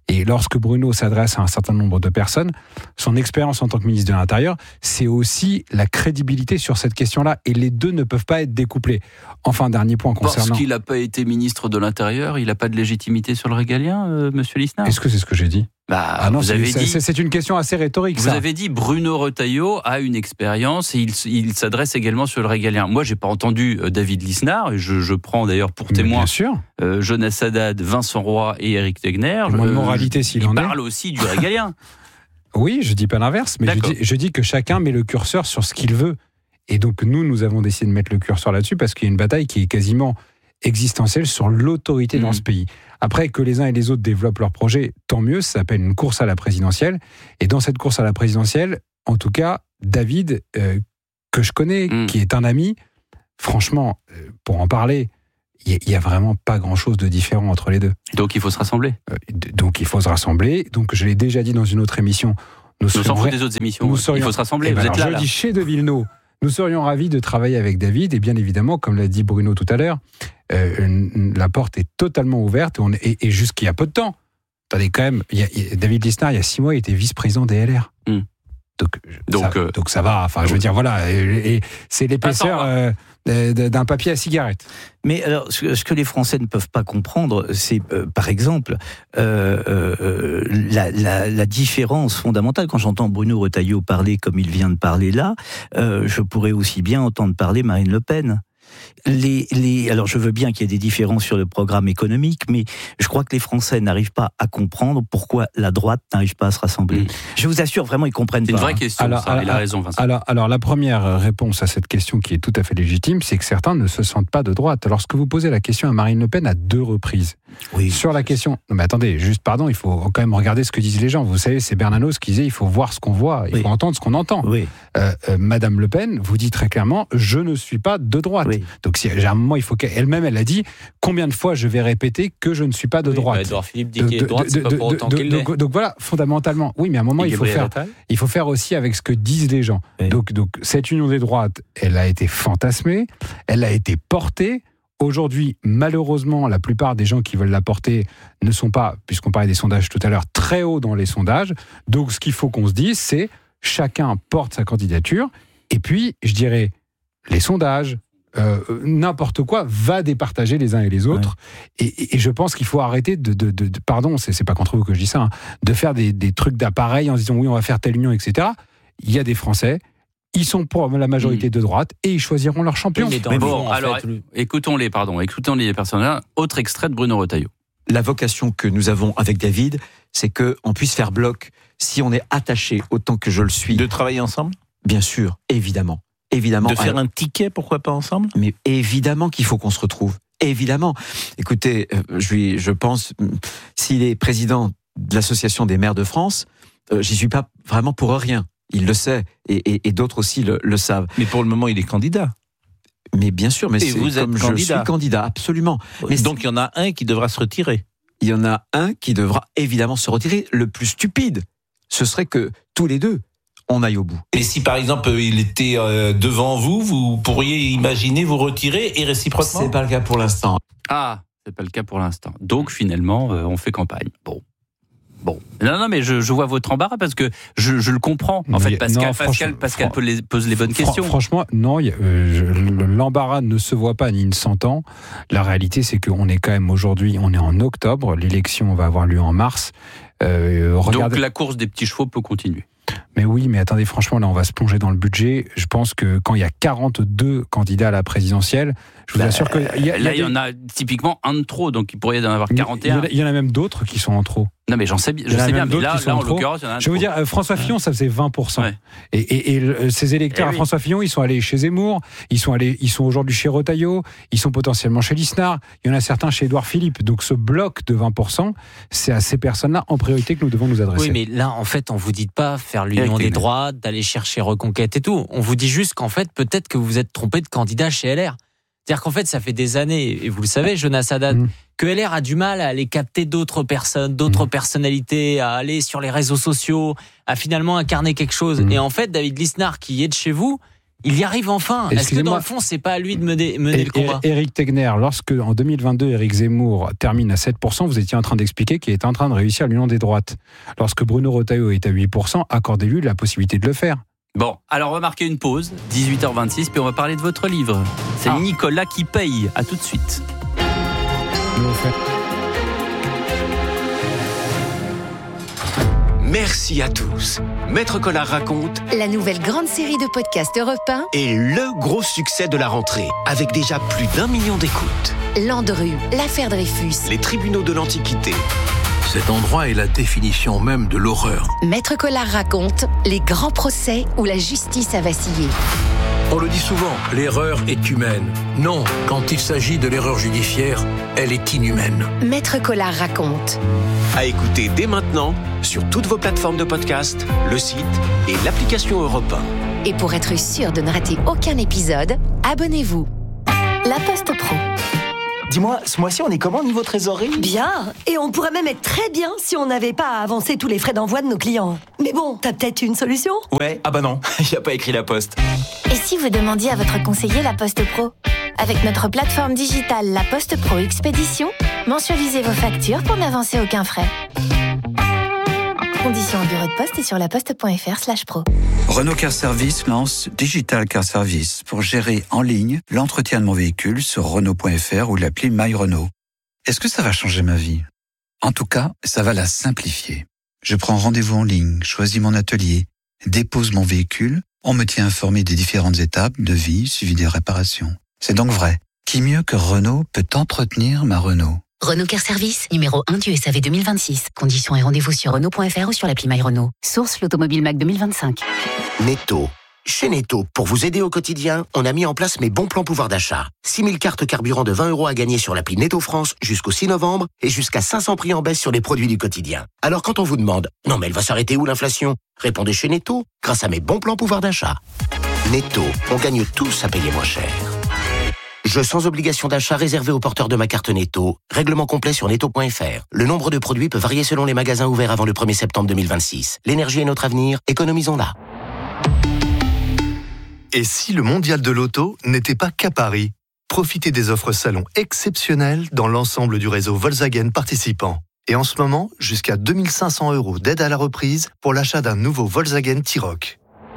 Et lorsque Bruno s'adresse à un certain nombre de personnes, son expérience en tant que ministre de l'Intérieur, c'est aussi la crédibilité sur cette question-là. Et les deux ne peuvent pas être découplés. Enfin, dernier point concernant... Parce qu'il n'a pas été ministre de l'Intérieur, il n'a pas de légitimité sur le régalien, monsieur Lisnard. Est-ce que c'est ce que j'ai dit ? C'est une question assez rhétorique. Vous avez dit Bruno Retailleau a une expérience et il s'adresse également sur le régalien. Moi, j'ai pas entendu David Lisnard. Je prends d'ailleurs pour témoin Jonas Haddad, Vincent Roy et Éric Tegner. De moralité s'il en est. Il parle aussi du régalien. Oui, je dis pas l'inverse, mais je dis que chacun met le curseur sur ce qu'il veut. Et donc nous avons décidé de mettre le curseur là-dessus parce qu'il y a une bataille qui est quasiment existentielle sur l'autorité dans ce pays. Après, que les uns et les autres développent leurs projets, tant mieux, ça s'appelle une course à la présidentielle. Et dans cette course à la présidentielle, en tout cas, David, que je connais, qui est un ami, franchement, pour en parler, il n'y a vraiment pas grand-chose de différent entre les deux. Donc il faut se rassembler. Donc je l'ai déjà dit dans une autre émission. Nous s'en fout des autres émissions. Il faut se rassembler. Vous êtes là. Je dis chez De Villeneuve, nous serions ravis de travailler avec David. Et bien évidemment, comme l'a dit Bruno tout à l'heure, la porte est totalement ouverte et jusqu'il y a peu de temps. Attendez, quand même, David Lisnard, il y a 6 mois, il était vice-président des LR. Donc ça va. Enfin, je veux dire, voilà. Et c'est l'épaisseur d'un papier à cigarette. Mais alors, ce que les Français ne peuvent pas comprendre, c'est, par exemple, la différence fondamentale. Quand j'entends Bruno Retailleau parler comme il vient de parler là, je pourrais aussi bien entendre parler Marine Le Pen. Alors je veux bien qu'il y ait des différences sur le programme économique, mais je crois que les Français n'arrivent pas à comprendre pourquoi la droite n'arrive pas à se rassembler. Je vous assure, vraiment, ils comprennent pas. C'est une vraie question, il a raison, Vincent. Alors la première réponse à cette question qui est tout à fait légitime, c'est que certains ne se sentent pas de droite. Lorsque vous posez la question à Marine Le Pen à 2 reprises, sur la question... Non mais attendez, juste pardon, il faut quand même regarder ce que disent les gens. Vous savez, c'est Bernanos qui disait, il faut voir ce qu'on voit, il faut entendre ce qu'on entend. Madame Le Pen vous dit très clairement, je ne suis pas de droite. Donc si à un moment, il faut qu'elle-même, elle a dit combien de fois je vais répéter que je ne suis pas de droite. Edouard Philippe dit qu'il est de droite, c'est pas pour autant qu'il l'est. Donc voilà, fondamentalement, oui, mais à un moment, il faut faire aussi avec ce que disent les gens. Donc cette union des droites, elle a été fantasmée, elle a été portée. Aujourd'hui, malheureusement, la plupart des gens qui veulent la porter ne sont pas, puisqu'on parlait des sondages tout à l'heure, très haut dans les sondages. Donc ce qu'il faut qu'on se dise, c'est chacun porte sa candidature. Et puis, je dirais, les sondages, n'importe quoi va départager les uns et les autres. Et je pense qu'il faut arrêter pardon, c'est pas contre vous que je dis ça, de faire des trucs d'appareil en se disant oui, on va faire telle union, etc. Il y a des Français, ils sont pour la majorité de droite et ils choisiront leur champion. Mais bon, alors écoutons-les personnes. Autre extrait de Bruno Retailleau. La vocation que nous avons avec David, c'est qu'on puisse faire bloc si on est attaché autant que je le suis. De travailler ensemble ? Bien sûr, évidemment. De faire un ticket, pourquoi pas ensemble ? Mais évidemment qu'il faut qu'on se retrouve. Évidemment. Écoutez, je pense, s'il est président de l'Association des maires de France, j'y suis pas vraiment pour rien. Il le sait, et d'autres aussi le savent. Mais pour le moment, il est candidat. Mais bien sûr, mais et c'est vous êtes comme candidat. Je suis candidat, absolument. Mais donc il y en a un qui devra se retirer. Il y en a un qui devra évidemment se retirer. Le plus stupide, ce serait que tous les deux, on aille au bout. Et si par exemple il était devant vous, vous pourriez imaginer vous retirer et réciproquement ? C'est pas le cas pour l'instant. Ah, c'est pas le cas pour l'instant. Donc finalement, on fait campagne. Bon. Non, mais je vois votre embarras parce que je le comprends. En fait, Pascal pose les bonnes questions. Franchement, non, l'embarras ne se voit pas ni ne s'entend. La réalité, c'est qu'on est quand même aujourd'hui, on est en octobre. L'élection va avoir lieu en mars. Donc la course des petits chevaux peut continuer. Mais oui, mais attendez, franchement, là, on va se plonger dans le budget. Je pense que quand il y a 42 candidats à la présidentielle, je vous assure que... il y en a typiquement un de trop, donc il pourrait y en avoir 41. Il y en a même d'autres qui sont en trop. Non, mais je sais bien, mais là en l'occurrence, il y en a un. Je vais vous dire, François Fillon, ça faisait 20%. Ouais. Et ces électeurs à François Fillon, ils sont allés chez Zemmour, ils sont aujourd'hui chez Retailleau, ils sont potentiellement chez Lisnard, il y en a certains chez Edouard Philippe. Donc ce bloc de 20%, c'est à ces personnes-là en priorité que nous devons nous adresser. Oui, mais là, en fait, on vous dit pas faire l'union des droites, d'aller chercher Reconquête et tout. On vous dit juste qu'en fait, peut-être que vous vous êtes trompé de candidat chez LR. C'est-à-dire qu'en fait, ça fait des années, et vous le savez, Jonas Haddad, que LR a du mal à aller capter d'autres personnes, d'autres personnalités, à aller sur les réseaux sociaux, à finalement incarner quelque chose. Et en fait, David Lisnard, qui est de chez vous, Il y arrive enfin. Est-ce que dans le fond, c'est pas à lui de mener le combat? Éric Tegner, lorsque en 2022, Éric Zemmour termine à 7%, vous étiez en train d'expliquer qu'il est en train de réussir l'union des droites. Lorsque Bruno Retailleau est à 8%, accordez-lui la possibilité de le faire. Bon, alors on va marquer une pause, 18h26, puis on va parler de votre livre. C'est Nicolas qui paye. À tout de suite. Merci à tous. Maître Collard raconte La nouvelle grande série de podcasts Europe 1 est le gros succès de la rentrée, avec déjà plus d'1 million d'écoutes. Landru, l'affaire Dreyfus, Les tribunaux de l'Antiquité. Cet endroit est la définition même de l'horreur. Maître Collard raconte les grands procès où la justice a vacillé. On le dit souvent, l'erreur est humaine. Non, quand il s'agit de l'erreur judiciaire, elle est inhumaine. Maître Collard raconte. À écouter dès maintenant sur toutes vos plateformes de podcast, le site et l'application Europe 1. Et pour être sûr de ne rater aucun épisode, abonnez-vous. La Poste Pro. Dis-moi, ce mois-ci, on est comment niveau trésorerie? Bien, et on pourrait même être très bien si on n'avait pas à avancer tous les frais d'envoi de nos clients. Mais bon, t'as peut-être une solution? Ouais, ah bah non, y a pas écrit La Poste. Et si vous demandiez à votre conseiller La Poste Pro? Avec notre plateforme digitale La Poste Pro Expédition, mensualisez vos factures pour n'avancer aucun frais. Conditions en bureau de poste et sur laposte.fr/pro. Renault Car Service lance Digital Car Service pour gérer en ligne l'entretien de mon véhicule sur Renault.fr ou l'appli My Renault. Est-ce que ça va changer ma vie? En tout cas, ça va la simplifier. Je prends rendez-vous en ligne, choisis mon atelier, dépose mon véhicule, on me tient informé des différentes étapes, devis, suivi des réparations. C'est donc vrai. Qui mieux que Renault peut entretenir ma Renault? Renault Car Service, numéro 1 du SAV 2026. Conditions et rendez-vous sur Renault.fr ou sur l'appli My Renault. Source l'Automobile Mac 2025. Netto. Chez Netto, pour vous aider au quotidien, on a mis en place mes bons plans pouvoir d'achat. 6000 cartes carburant de 20 € à gagner sur l'appli Netto France jusqu'au 6 novembre et jusqu'à 500 prix en baisse sur les produits du quotidien. Alors quand on vous demande « Non mais elle va s'arrêter où l'inflation ?» Répondez chez Netto, grâce à mes bons plans pouvoir d'achat. Netto, on gagne tous à payer moins cher. Jeu sans obligation d'achat réservé aux porteurs de ma carte Netto. Règlement complet sur netto.fr. Le nombre de produits peut varier selon les magasins ouverts avant le 1er septembre 2026. L'énergie est notre avenir, économisons-la. Et si le mondial de l'auto n'était pas qu'à Paris? Profitez des offres salon exceptionnelles dans l'ensemble du réseau Volkswagen participant. Et en ce moment, jusqu'à 2500 € d'aide à la reprise pour l'achat d'un nouveau Volkswagen T-Roc.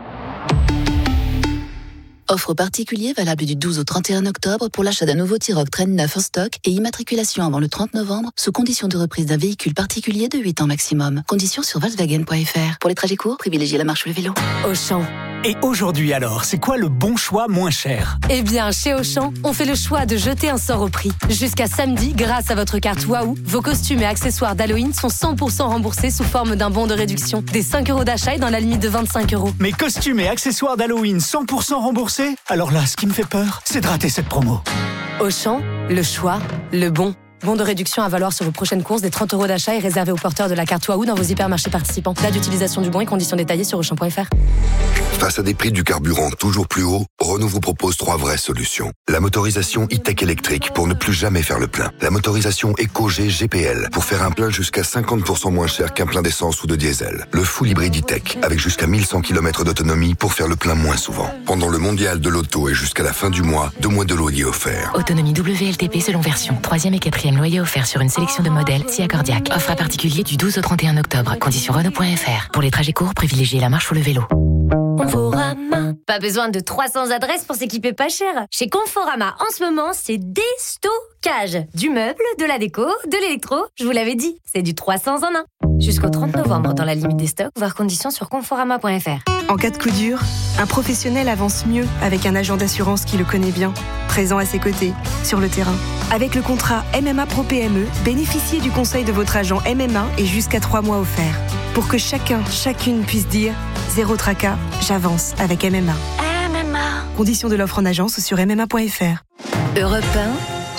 Offre particulier valable du 12 au 31 octobre pour l'achat d'un nouveau T-Roc Train 9 en stock et immatriculation avant le 30 novembre sous condition de reprise d'un véhicule particulier de 8 ans maximum. Conditions sur Volkswagen.fr. Pour les trajets courts, privilégiez la marche ou le vélo. Auchan. Et aujourd'hui alors, c'est quoi le bon choix moins cher? Eh bien, chez Auchan, on fait le choix de jeter un sort au prix. Jusqu'à samedi, grâce à votre carte Waouh, vos costumes et accessoires d'Halloween sont 100% remboursés sous forme d'un bon de réduction. Des 5 € d'achat et dans la limite de 25 €. Mes costumes et accessoires d'Halloween 100% remboursés? Alors là, ce qui me fait peur, c'est de rater cette promo. Auchan, le choix, le bon. Bon de réduction à valoir sur vos prochaines courses. Des 30 € d'achat est réservé aux porteurs de la carte Waouh dans vos hypermarchés participants. Date d'utilisation du bon et conditions détaillées sur Auchan.fr. Face à des prix du carburant toujours plus hauts, Renault vous propose 3 vraies solutions. La motorisation e-tech électrique pour ne plus jamais faire le plein. La motorisation EcoG GPL pour faire un plein jusqu'à 50% moins cher qu'un plein d'essence ou de diesel. Le full hybride e-tech avec jusqu'à 1100 km d'autonomie pour faire le plein moins souvent. Pendant le mondial de l'auto et jusqu'à la fin du mois, 2 mois de loyer offert. Autonomie WLTP selon version. 3e et 4e loyer offert sur une sélection de modèles si accordiaque. Offre à particulier du 12 au 31 octobre. Conditions Renault.fr. Pour les trajets courts, privilégiez la marche ou le vélo. Conforama. Pas besoin de 300 adresses pour s'équiper pas cher. Chez Conforama, en ce moment, c'est déstockage. Du meuble, de la déco, de l'électro. Je vous l'avais dit, c'est du 300 en 1. Jusqu'au 30 novembre dans la limite des stocks, voir conditions sur conforama.fr. En cas de coup dur, un professionnel avance mieux avec un agent d'assurance qui le connaît bien, présent à ses côtés, sur le terrain. Avec le contrat MMA Pro PME, bénéficiez du conseil de votre agent MMA et jusqu'à 3 mois offerts. Pour que chacune puisse dire « Zéro tracas, j'avance avec MMA ». Conditions de l'offre en agence sur MMA.fr. Europe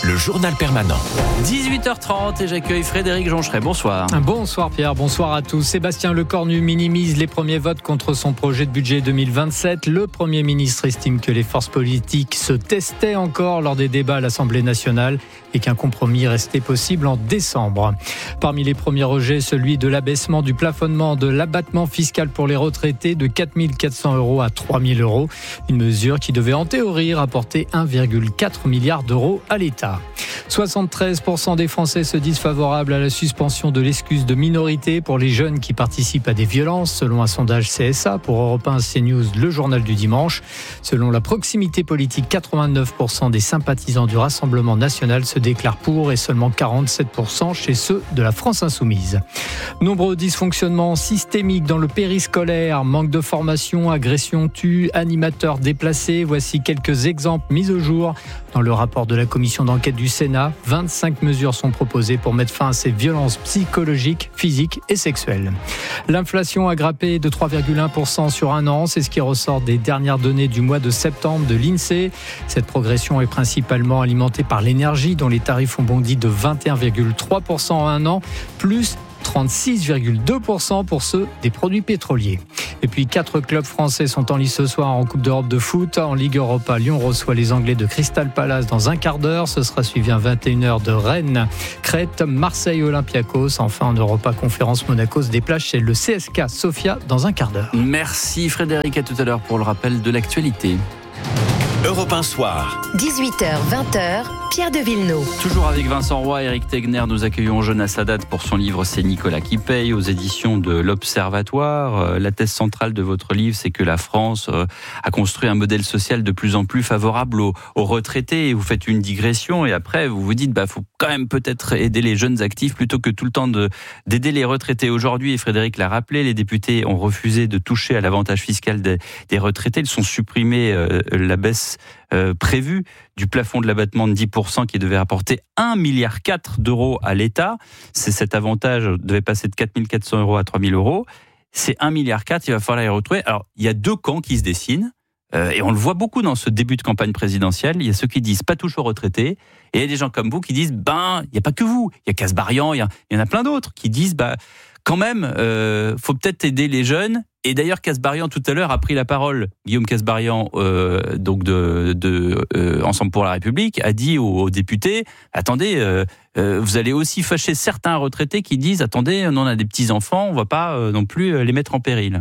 le journal permanent. 18h30 et j'accueille Frédéric Joncheret. Bonsoir. Bonsoir Pierre, bonsoir à tous. Sébastien Lecornu minimise les premiers votes contre son projet de budget 2027. Le Premier ministre estime que les forces politiques se testaient encore lors des débats à l'Assemblée nationale et qu'un compromis restait possible en décembre. Parmi les premiers rejets, celui de l'abaissement du plafonnement de l'abattement fiscal pour les retraités de 4 400 € à 3 000 €. Une mesure qui devait en théorie rapporter 1,4 milliard d'euros à l'État. 73% des Français se disent favorables à la suspension de l'excuse de minorité pour les jeunes qui participent à des violences, selon un sondage CSA pour Europe 1 CNews, le journal du dimanche. Selon la proximité politique, 89% des sympathisants du Rassemblement national se déclarent pour et seulement 47% chez ceux de la France insoumise. Nombreux dysfonctionnements systémiques dans le périscolaire, manque de formation, agression tue, animateurs déplacés. Voici quelques exemples mis au jour dans le rapport de la commission d'enquête du Sénat. 25 mesures sont proposées pour mettre fin à ces violences psychologiques, physiques et sexuelles. L'inflation a grimpé de 3,1% sur un an. C'est ce qui ressort des dernières données du mois de septembre de l'INSEE. Cette progression est principalement alimentée par l'énergie, dont les tarifs ont bondi de 21,3% en un an, plus 36,2% pour ceux des produits pétroliers. Et puis 4 clubs français sont en lice ce soir en Coupe d'Europe de foot. En Ligue Europa, Lyon reçoit les Anglais de Crystal Palace dans un quart d'heure. Ce sera suivi à 21h de Rennes, Crète, Marseille, Olympiakos. Enfin en Europa Conférence, Monaco se déplace chez le CSKA Sofia dans un quart d'heure. Merci Frédéric, à tout à l'heure pour le rappel de l'actualité. Europe 1 Soir. 18h, 20h, Pierre de Villeneuve. Toujours avec Vincent Roy, Eric Tegner, nous accueillons Jonas Sadat pour son livre C'est Nicolas qui paye aux éditions de l'Observatoire. La thèse centrale de votre livre, c'est que la France a construit un modèle social de plus en plus favorable aux retraités. Et vous faites une digression et après vous vous dites faut quand même peut-être aider les jeunes actifs plutôt que tout le temps d'aider les retraités. Aujourd'hui, et Frédéric l'a rappelé, les députés ont refusé de toucher à l'avantage fiscal des retraités. Ils sont supprimés la baisse prévue du plafond de l'abattement de 10% qui devait apporter 1,4 milliard d'euros à l'État. Cet avantage devait passer de 4 400 € à 3 000 €. C'est 1,4 milliard, il va falloir les retrouver. Alors, il y a deux camps qui se dessinent. Et on le voit beaucoup dans ce début de campagne présidentielle. Il y a ceux qui disent pas touche aux retraités. Et il y a des gens comme vous qui disent, il n'y a pas que vous. Il y a Kasbarian, il y en a plein d'autres qui disent, quand même, faut peut-être aider les jeunes. Et d'ailleurs, Kasbarian, tout à l'heure, a pris la parole. Guillaume Kasbarian, donc de Ensemble pour la République, a dit aux députés, attendez, vous allez aussi fâcher certains retraités qui disent, attendez, on a des petits-enfants, on ne va pas non plus les mettre en péril.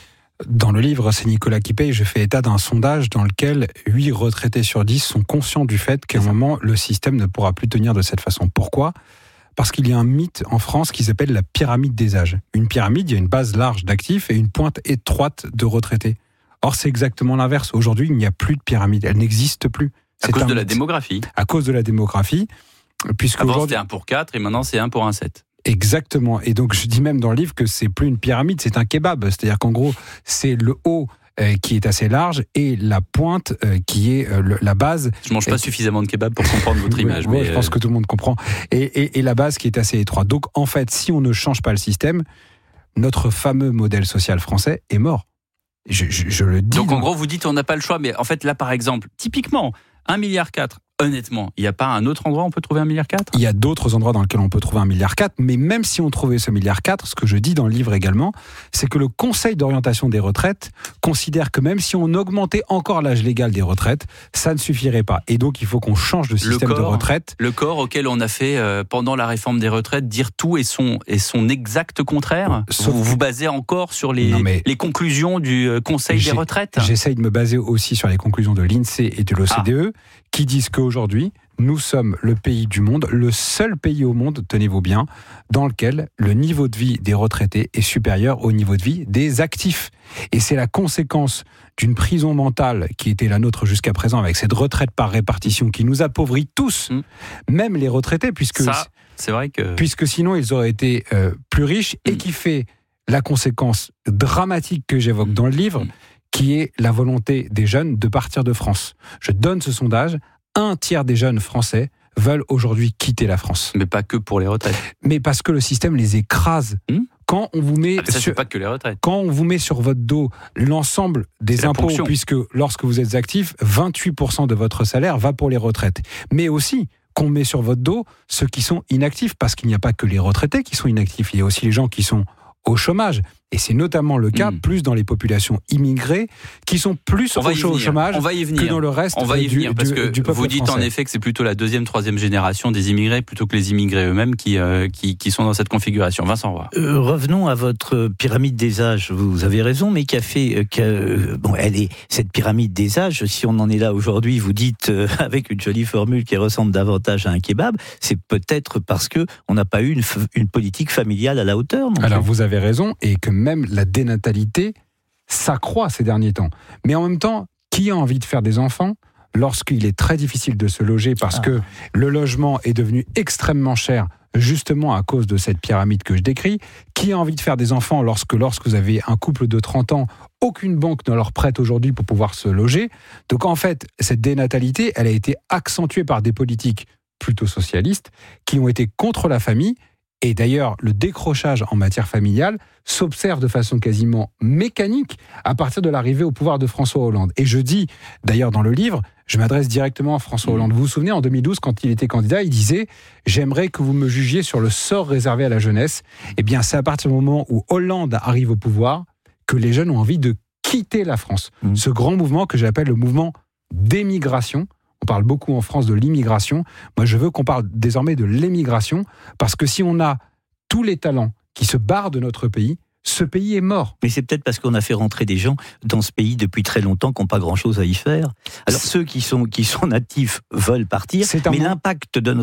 Dans le livre C'est Nicolas qui paye, je fais état d'un sondage dans lequel 8 retraités sur 10 sont conscients du fait qu'à un moment, le système ne pourra plus tenir de cette façon. Pourquoi ? Parce qu'il y a un mythe en France qui s'appelle la pyramide des âges. Une pyramide, il y a une base large d'actifs et une pointe étroite de retraités. Or, c'est exactement l'inverse. Aujourd'hui, il n'y a plus de pyramide. Elle n'existe plus. À cause de la démographie. À cause de la démographie. Puisque avant, c'était 1 pour 4 et maintenant, c'est 1 pour 1,7. Exactement. Et donc, je dis même dans le livre que c'est plus une pyramide, c'est un kebab. C'est-à-dire qu'en gros, c'est le haut qui est assez large et la pointe qui est la base. Je mange pas suffisamment de kebab pour comprendre votre image. Mais je pense que tout le monde comprend. Et la base qui est assez étroite. Donc, en fait, si on ne change pas le système, notre fameux modèle social français est mort. Je le dis. Donc, en gros, vous dites on n'a pas le choix. Mais en fait, là, par exemple, typiquement, 1,4 milliard. Honnêtement, il n'y a pas un autre endroit où on peut trouver 1,4 milliard ? Il y a d'autres endroits dans lesquels on peut trouver 1,4 milliard, mais même si on trouvait ce 1,4 milliard, ce que je dis dans le livre également, c'est que le Conseil d'orientation des retraites considère que même si on augmentait encore l'âge légal des retraites, ça ne suffirait pas. Et donc, il faut qu'on change de système de retraite. Le corps auquel on a fait, pendant la réforme des retraites, dire tout et son exact contraire. Vous vous basez encore sur les conclusions du Conseil des retraites ? J'essaye de me baser aussi sur les conclusions de l'INSEE et de l'OCDE, qui disent qu'aujourd'hui, nous sommes le pays du monde, le seul pays au monde, tenez-vous bien, dans lequel le niveau de vie des retraités est supérieur au niveau de vie des actifs. Et c'est la conséquence d'une prison mentale qui était la nôtre jusqu'à présent, avec cette retraite par répartition qui nous appauvrit tous, même les retraités, puisque sinon ils auraient été plus riches, et qui fait la conséquence dramatique que j'évoque dans le livre, qui est la volonté des jeunes de partir de France. Je donne ce sondage, 1/3 des jeunes français veulent aujourd'hui quitter la France. Mais pas que pour les retraites. Mais parce que le système les écrase. Quand on vous met c'est pas que les retraites. Quand on vous met sur votre dos l'ensemble des impôts, puisque lorsque vous êtes actif, 28% de votre salaire va pour les retraites. Mais aussi, qu'on met sur votre dos ceux qui sont inactifs, parce qu'il n'y a pas que les retraités qui sont inactifs, il y a aussi les gens qui sont au chômage. Et c'est notamment le cas plus dans les populations immigrées qui sont plus au chômage que dans le reste on va y venir, parce que du peuple vous dites français. En effet que c'est plutôt la deuxième, troisième génération des immigrés plutôt que les immigrés eux-mêmes qui sont dans cette configuration. Vincent Roy. Revenons à votre pyramide des âges. Vous avez raison, mais cette pyramide des âges, si on en est là aujourd'hui, vous dites avec une jolie formule qui ressemble davantage à un kebab, c'est peut-être parce que on n'a pas eu une politique familiale à la hauteur. Alors vous avez raison, et que même la dénatalité s'accroît ces derniers temps. Mais en même temps, qui a envie de faire des enfants lorsqu'il est très difficile de se loger parce que le logement est devenu extrêmement cher, justement à cause de cette pyramide que je décris? Qui a envie de faire des enfants lorsque vous avez un couple de 30 ans, aucune banque ne leur prête aujourd'hui pour pouvoir se loger? Donc en fait, cette dénatalité, elle a été accentuée par des politiques plutôt socialistes qui ont été contre la famille. Et d'ailleurs, le décrochage en matière familiale s'observe de façon quasiment mécanique à partir de l'arrivée au pouvoir de François Hollande. Et je dis, d'ailleurs dans le livre, je m'adresse directement à François Hollande. Vous vous souvenez, en 2012, quand il était candidat, il disait « J'aimerais que vous me jugiez sur le sort réservé à la jeunesse ». Eh bien, c'est à partir du moment où Hollande arrive au pouvoir que les jeunes ont envie de quitter la France. Ce grand mouvement que j'appelle le mouvement d'émigration. On parle beaucoup en France de l'immigration. Moi, je veux qu'on parle désormais de l'émigration, parce que si on a tous les talents qui se barrent de notre pays, ce pays est mort. Mais c'est peut-être parce qu'on a fait rentrer des gens dans ce pays depuis très longtemps qui n'ont pas grand-chose à y faire. Alors ceux qui sont natifs veulent partir, mais l'impact de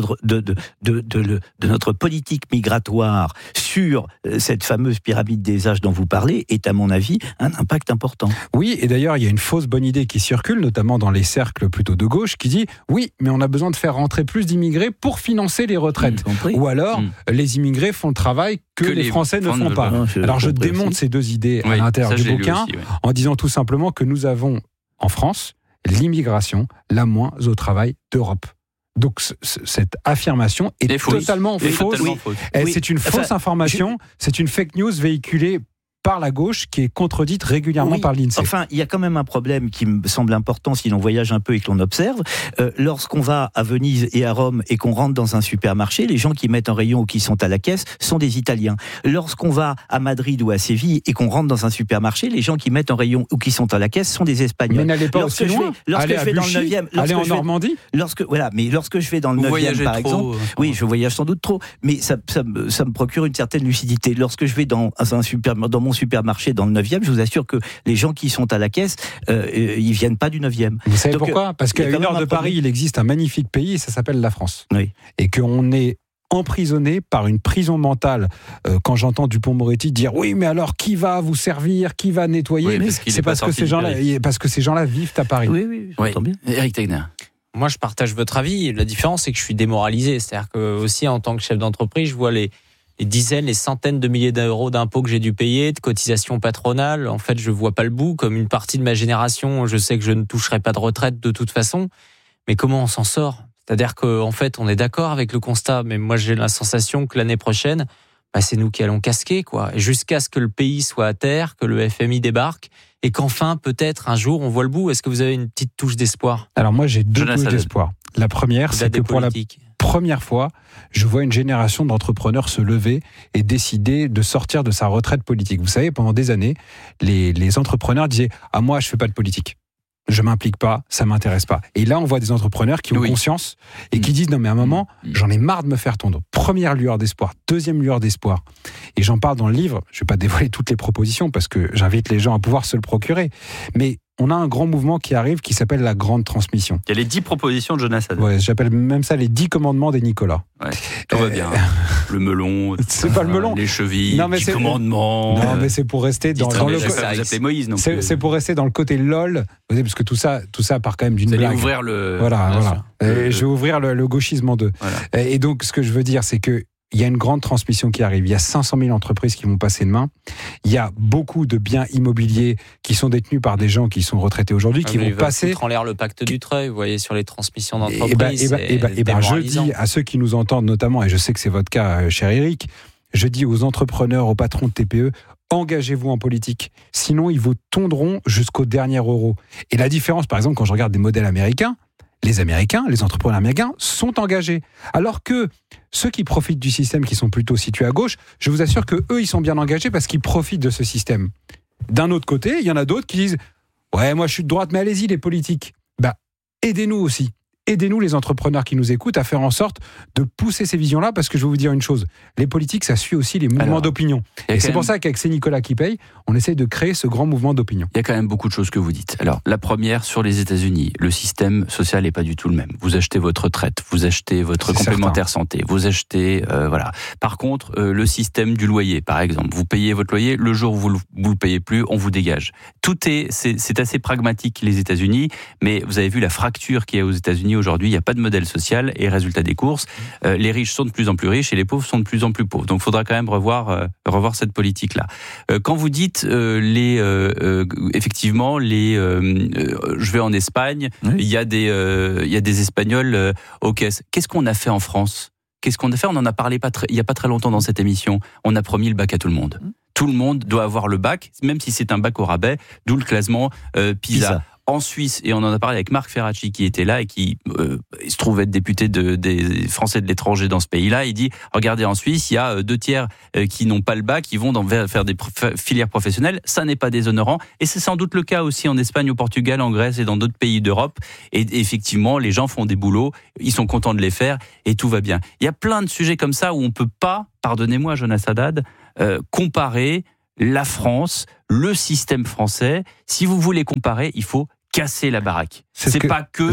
notre politique migratoire sur cette fameuse pyramide des âges dont vous parlez est, à mon avis, un impact important. Oui, et d'ailleurs, il y a une fausse bonne idée qui circule, notamment dans les cercles plutôt de gauche, qui dit « Oui, mais on a besoin de faire rentrer plus d'immigrés pour financer les retraites. » Ou alors, les immigrés font le travail que les Français ne font pas. Alors je démonte ces deux idées à l'intérieur du bouquin en disant tout simplement que nous avons en France l'immigration la moins au travail d'Europe. Donc cette affirmation est totalement fausse. C'est une fausse information, c'est une fake news véhiculée par la gauche qui est contredite régulièrement par l'INSEE. Enfin, il y a quand même un problème qui me semble important si l'on voyage un peu et que l'on observe. Lorsqu'on va à Venise et à Rome et qu'on rentre dans un supermarché, les gens qui mettent en rayon ou qui sont à la caisse sont des Italiens. Lorsqu'on va à Madrid ou à Séville et qu'on rentre dans un supermarché, les gens qui mettent en rayon ou qui sont à la caisse sont des Espagnols. Mais n'allez pas aussi loin. Allez à Buchy, allez en Normandie. Lorsque je vais dans le 9e, par exemple, oui, je voyage sans doute trop, mais ça me procure une certaine lucidité. Lorsque je vais dans mon supermarché dans le 9e, je vous assure que les gens qui sont à la caisse, ils viennent pas du 9e. Vous savez pourquoi ? Parce qu'à 1 heure de Paris, il existe un magnifique pays et ça s'appelle la France. Oui. Et qu'on est emprisonné par une prison mentale. Quand j'entends Dupond-Moretti dire « Oui, mais alors qui va vous servir ? Qui va nettoyer ?» C'est parce que ces gens-là vivent à Paris. Oui, j'entends bien. Éric Tegner. Moi, je partage votre avis. La différence, c'est que je suis démoralisé. C'est-à-dire que aussi, en tant que chef d'entreprise, je vois les dizaines, les centaines de milliers d'euros d'impôts que j'ai dû payer, de cotisations patronales. En fait, je vois pas le bout. Comme une partie de ma génération, je sais que je ne toucherai pas de retraite de toute façon. Mais comment on s'en sort ? C'est-à-dire qu'en fait, on est d'accord avec le constat, mais moi, j'ai la sensation que l'année prochaine, c'est nous qui allons casquer, quoi. Jusqu'à ce que le pays soit à terre, que le FMI débarque, et qu'enfin, peut-être, un jour, on voit le bout. Est-ce que vous avez une petite touche d'espoir ? Alors moi, j'ai deux touches d'espoir. La première, c'est que pour la première fois, je vois une génération d'entrepreneurs se lever et décider de sortir de sa retraite politique. Vous savez, pendant des années, les entrepreneurs disaient « Ah, moi, je fais pas de politique. Je m'implique pas, ça m'intéresse pas. » Et là, on voit des entrepreneurs qui ont conscience et qui disent « Non, mais à un moment, j'en ai marre de me faire tondre. » Première lueur d'espoir, deuxième lueur d'espoir. Et j'en parle dans le livre. Je vais pas dévoiler toutes les propositions parce que j'invite les gens à pouvoir se le procurer. Mais on a un grand mouvement qui arrive qui s'appelle la grande transmission. Il y a les 10 propositions de Jonas Haddad. Ouais, j'appelle même ça les 10 commandements des Nicolas. Ouais, tout va bien. Le melon. C'est pas le melon. Les chevilles, 10 commandements. Non, mais c'est pour rester dans le côté. Vous appelez Moïse, non plus. C'est pour rester dans le côté LOL, parce que tout ça part quand même d'une blague. Vous allez ouvrir le. Voilà. Je vais ouvrir le gauchisme en deux. Voilà. Et donc, ce que je veux dire, c'est que il y a une grande transmission qui arrive. Il y a 500 000 entreprises qui vont passer de main. Il y a beaucoup de biens immobiliers qui sont détenus par des gens qui sont retraités aujourd'hui, qui vont passer. Foutre en l'air le pacte du treuil, vous voyez, sur les transmissions d'entreprises. Je dis à ceux qui nous entendent notamment, et je sais que c'est votre cas, cher Éric, je dis aux entrepreneurs, aux patrons de TPE, engagez-vous en politique. Sinon, ils vous tondront jusqu'au dernier euro. Et la différence, par exemple, quand je regarde des modèles américains, les Américains, les entrepreneurs américains sont engagés. Alors que ceux qui profitent du système, qui sont plutôt situés à gauche, je vous assure que eux, ils sont bien engagés parce qu'ils profitent de ce système. D'un autre côté, il y en a d'autres qui disent « Ouais, moi je suis de droite, mais allez-y les politiques. » Aidez-nous aussi. Aidez-nous les entrepreneurs qui nous écoutent à faire en sorte de pousser ces visions-là, parce que je vais vous dire une chose, les politiques, ça suit aussi les mouvements d'opinion. Et c'est pour ça qu'avec C'est Nicolas qui paye, on essaye de créer ce grand mouvement d'opinion. Il y a quand même beaucoup de choses que vous dites. Alors, la première, sur les États-Unis, le système social n'est pas du tout le même. Vous achetez votre retraite, vous achetez votre complémentaire santé, vous achetez... voilà. Par contre, le système du loyer, par exemple, vous payez votre loyer, le jour où vous ne le payez plus, on vous dégage. C'est assez pragmatique, les États-Unis, mais vous avez vu la fracture qu'il y a aux États-Unis aujourd'hui, il n'y a pas de modèle social, et résultat des courses, les riches sont de plus en plus riches et les pauvres sont de plus en plus pauvres. Donc il faudra quand même revoir cette politique-là. Quand vous dites effectivement, je vais en Espagne, oui. il y a des Espagnols aux caisses. Qu'est-ce qu'on a fait en France ? Qu'est-ce qu'on a fait ? On en a parlé il n'y a pas très longtemps dans cette émission. On a promis le bac à tout le monde. Tout le monde doit avoir le bac, même si c'est un bac au rabais, d'où le classement PISA. En Suisse, et on en a parlé avec Marc Ferracci qui était là et qui se trouve être député des Français de l'étranger dans ce pays-là, il dit, regardez en Suisse, il y a 2/3 qui n'ont pas le bac, qui vont faire des filières professionnelles, ça n'est pas déshonorant, et c'est sans doute le cas aussi en Espagne, au Portugal, en Grèce et dans d'autres pays d'Europe, et effectivement, les gens font des boulots, ils sont contents de les faire, et tout va bien. Il y a plein de sujets comme ça où on ne peut pas, pardonnez-moi Jonas Haddad, comparer la France, le système français. Si vous voulez comparer, il faut casser la baraque. C'est pas que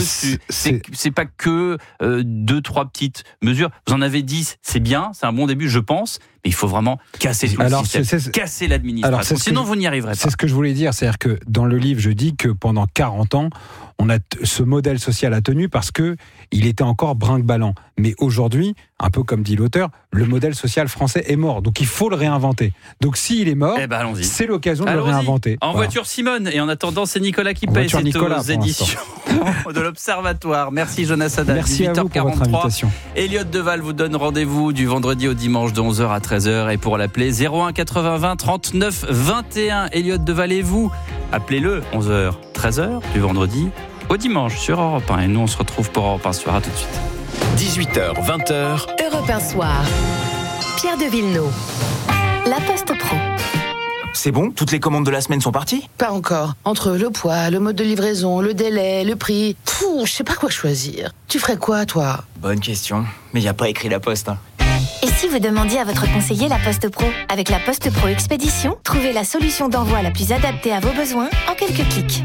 2-3 petites mesures. Vous en avez 10, c'est bien, c'est un bon début, je pense, mais il faut vraiment casser tout le système, casser l'administration. Sinon, vous n'y arriverez pas. C'est ce que je voulais dire, c'est-à-dire que dans le livre, je dis que pendant 40 ans, ce modèle social a tenu parce que il était encore brinque-ballant. Mais aujourd'hui, un peu comme dit l'auteur, le modèle social français est mort. Donc il faut le réinventer. Donc s'il est mort, c'est l'occasion de le réinventer. En voiture, Simone. Et en attendant, c'est Nicolas qui paye. C'est aux éditions de l'Observatoire. Merci Jonas Haddad. Merci à vous pour votre invitation. Elliott Deval vous donne rendez-vous du vendredi au dimanche de 11h à 13h. Et pour l'appeler, 01 80 20 39 21. Elliott Deval et vous, appelez-le 11h, 13h du vendredi au dimanche sur Europe 1. Et nous, on se retrouve pour Europe 1 Soir. À tout de suite. 18h, 20h. Europe 1 Soir. Pierre de Villeneuve. La Poste Pro. C'est bon ? Toutes les commandes de la semaine sont parties ? Pas encore. Entre le poids, le mode de livraison, le délai, le prix... je sais pas quoi choisir. Tu ferais quoi, toi ? Bonne question. Mais y a pas écrit La Poste. Et si vous demandiez à votre conseiller La Poste Pro ? Avec La Poste Pro Expédition, trouvez la solution d'envoi la plus adaptée à vos besoins en quelques clics.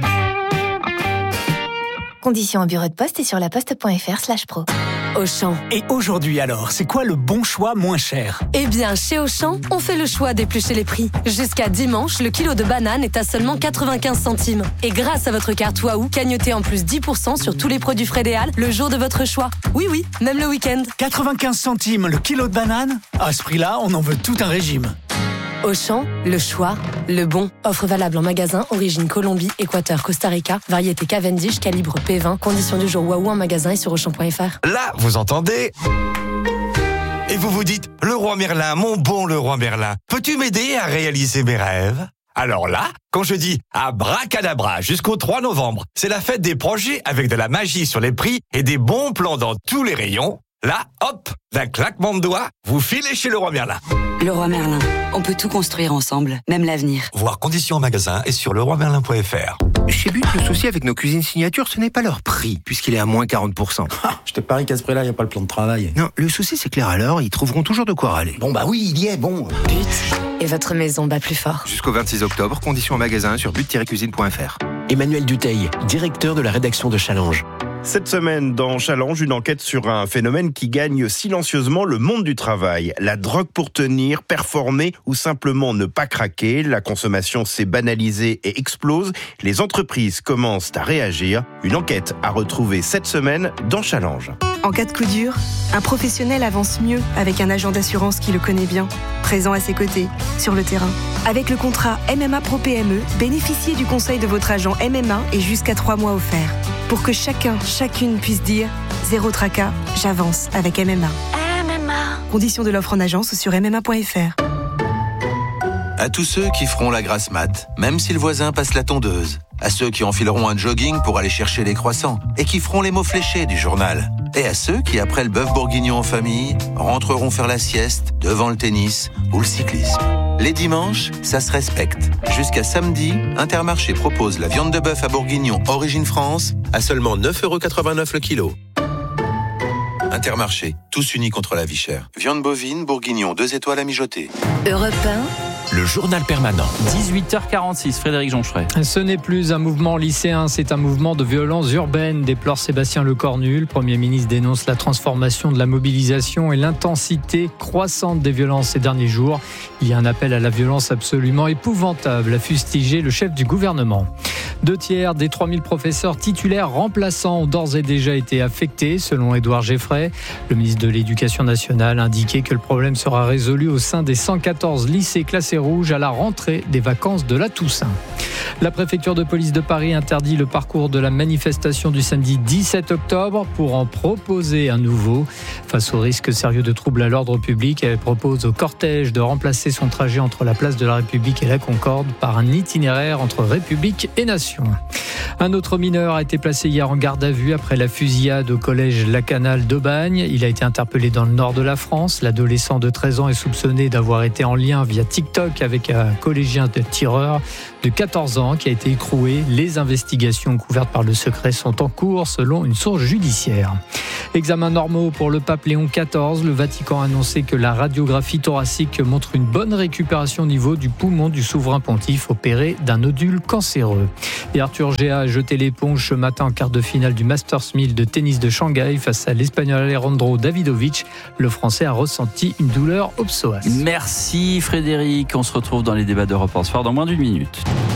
Conditions au bureau de poste et sur laposte.fr/pro. Auchan. Et aujourd'hui alors, c'est quoi le bon choix moins cher ? Eh bien, chez Auchan, on fait le choix d'éplucher les prix. Jusqu'à dimanche, le kilo de banane est à seulement 95 centimes. Et grâce à votre carte Waouh, cagnotez en plus 10% sur tous les produits Frédéal le jour de votre choix. Oui, même le week-end. 95 centimes le kilo de banane ? À ce prix-là, on en veut tout un régime. Auchan, le choix, le bon. Offre valable en magasin, origine Colombie, Équateur, Costa Rica, variété Cavendish, calibre P20, conditions du jour Waouh en magasin et sur Auchan.fr. Là, vous entendez ? Et vous vous dites, le roi Merlin, mon bon le roi Merlin, peux-tu m'aider à réaliser mes rêves ? Alors là, quand je dis abracadabra jusqu'au 3 novembre, c'est la fête des projets avec de la magie sur les prix et des bons plans dans tous les rayons. Là, hop, d'un claquement de doigts, vous filez chez le roi Merlin. Le roi Merlin, on peut tout construire ensemble, même l'avenir. Voir conditions en magasin et sur leroimerlin.fr. Chez But, le souci avec nos cuisines signature, ce n'est pas leur prix, puisqu'il est à moins 40%. Je te parie qu'à ce prix-là, il n'y a pas le plan de travail. Non, le souci, c'est que les râleurs, ils trouveront toujours de quoi râler. Bon, bah oui, il y est, bon. But, et votre maison bat plus fort. Jusqu'au 26 octobre, conditions en magasin sur but-cuisine.fr. Emmanuel Dutheil, directeur de la rédaction de Challenge. Cette semaine, dans Challenge, une enquête sur un phénomène qui gagne silencieusement le monde du travail. La drogue pour tenir, performer ou simplement ne pas craquer. La consommation s'est banalisée et explose. Les entreprises commencent à réagir. Une enquête à retrouver cette semaine dans Challenge. En cas de coup dur, un professionnel avance mieux avec un agent d'assurance qui le connaît bien, présent à ses côtés, sur le terrain. Avec le contrat MMA Pro PME, bénéficiez du conseil de votre agent MMA et jusqu'à 3 mois offerts. Pour que chacune puisse dire « Zéro tracas, j'avance avec MMA ». Conditions de l'offre en agence sur MMA.fr. À tous ceux qui feront la grasse mat, même si le voisin passe la tondeuse. à ceux qui enfileront un jogging pour aller chercher les croissants et qui feront les mots fléchés du journal. Et à ceux qui, après le bœuf bourguignon en famille, rentreront faire la sieste devant le tennis ou le cyclisme. Les dimanches, ça se respecte. Jusqu'à samedi, Intermarché propose la viande de bœuf à bourguignon Origine France à seulement 9,89 € le kilo. Intermarché, tous unis contre la vie chère. Viande bovine, bourguignon, 2 étoiles à mijoter. Europe 1. Le journal permanent. 18h46, Frédéric Joncheret. Ce n'est plus un mouvement lycéen, c'est un mouvement de violence urbaine, déplore Sébastien Lecornu. Le Premier ministre dénonce la transformation de la mobilisation et l'intensité croissante des violences ces derniers jours. Il y a un appel à la violence absolument épouvantable, a fustigé le chef du gouvernement. 2/3 des 3000 professeurs titulaires remplaçants ont d'ores et déjà été affectés, selon Édouard Geffray. Le ministre de l'Éducation nationale a indiqué que le problème sera résolu au sein des 114 lycées classés rouges à la rentrée des vacances de la Toussaint. La préfecture de police de Paris interdit le parcours de la manifestation du samedi 17 octobre pour en proposer un nouveau. Face au risque sérieux de troubles à l'ordre public, elle propose au cortège de remplacer son trajet entre la place de la République et la Concorde par un itinéraire entre République et Nation. Un autre mineur a été placé hier en garde à vue après la fusillade au collège Lacanal d'Aubagne. Il a été interpellé dans le nord de la France. L'adolescent de 13 ans est soupçonné d'avoir été en lien via TikTok avec un collégien de tireur de 14 ans qui a été écroué. Les investigations couvertes par le secret sont en cours selon une source judiciaire. Examens normaux pour le pape Léon XIV. Le Vatican a annoncé que la radiographie thoracique montre une bonne récupération au niveau du poumon du souverain pontife opéré d'un nodule cancéreux. Et Arthur Gea a jeté l'éponge ce matin en quart de finale du Masters 1000 de tennis de Shanghai face à l'Espagnol Alejandro Davidovich. Le Français a ressenti une douleur au psoas. Merci Frédéric. On se retrouve dans les débats d'Europe en soir dans moins d'une minute.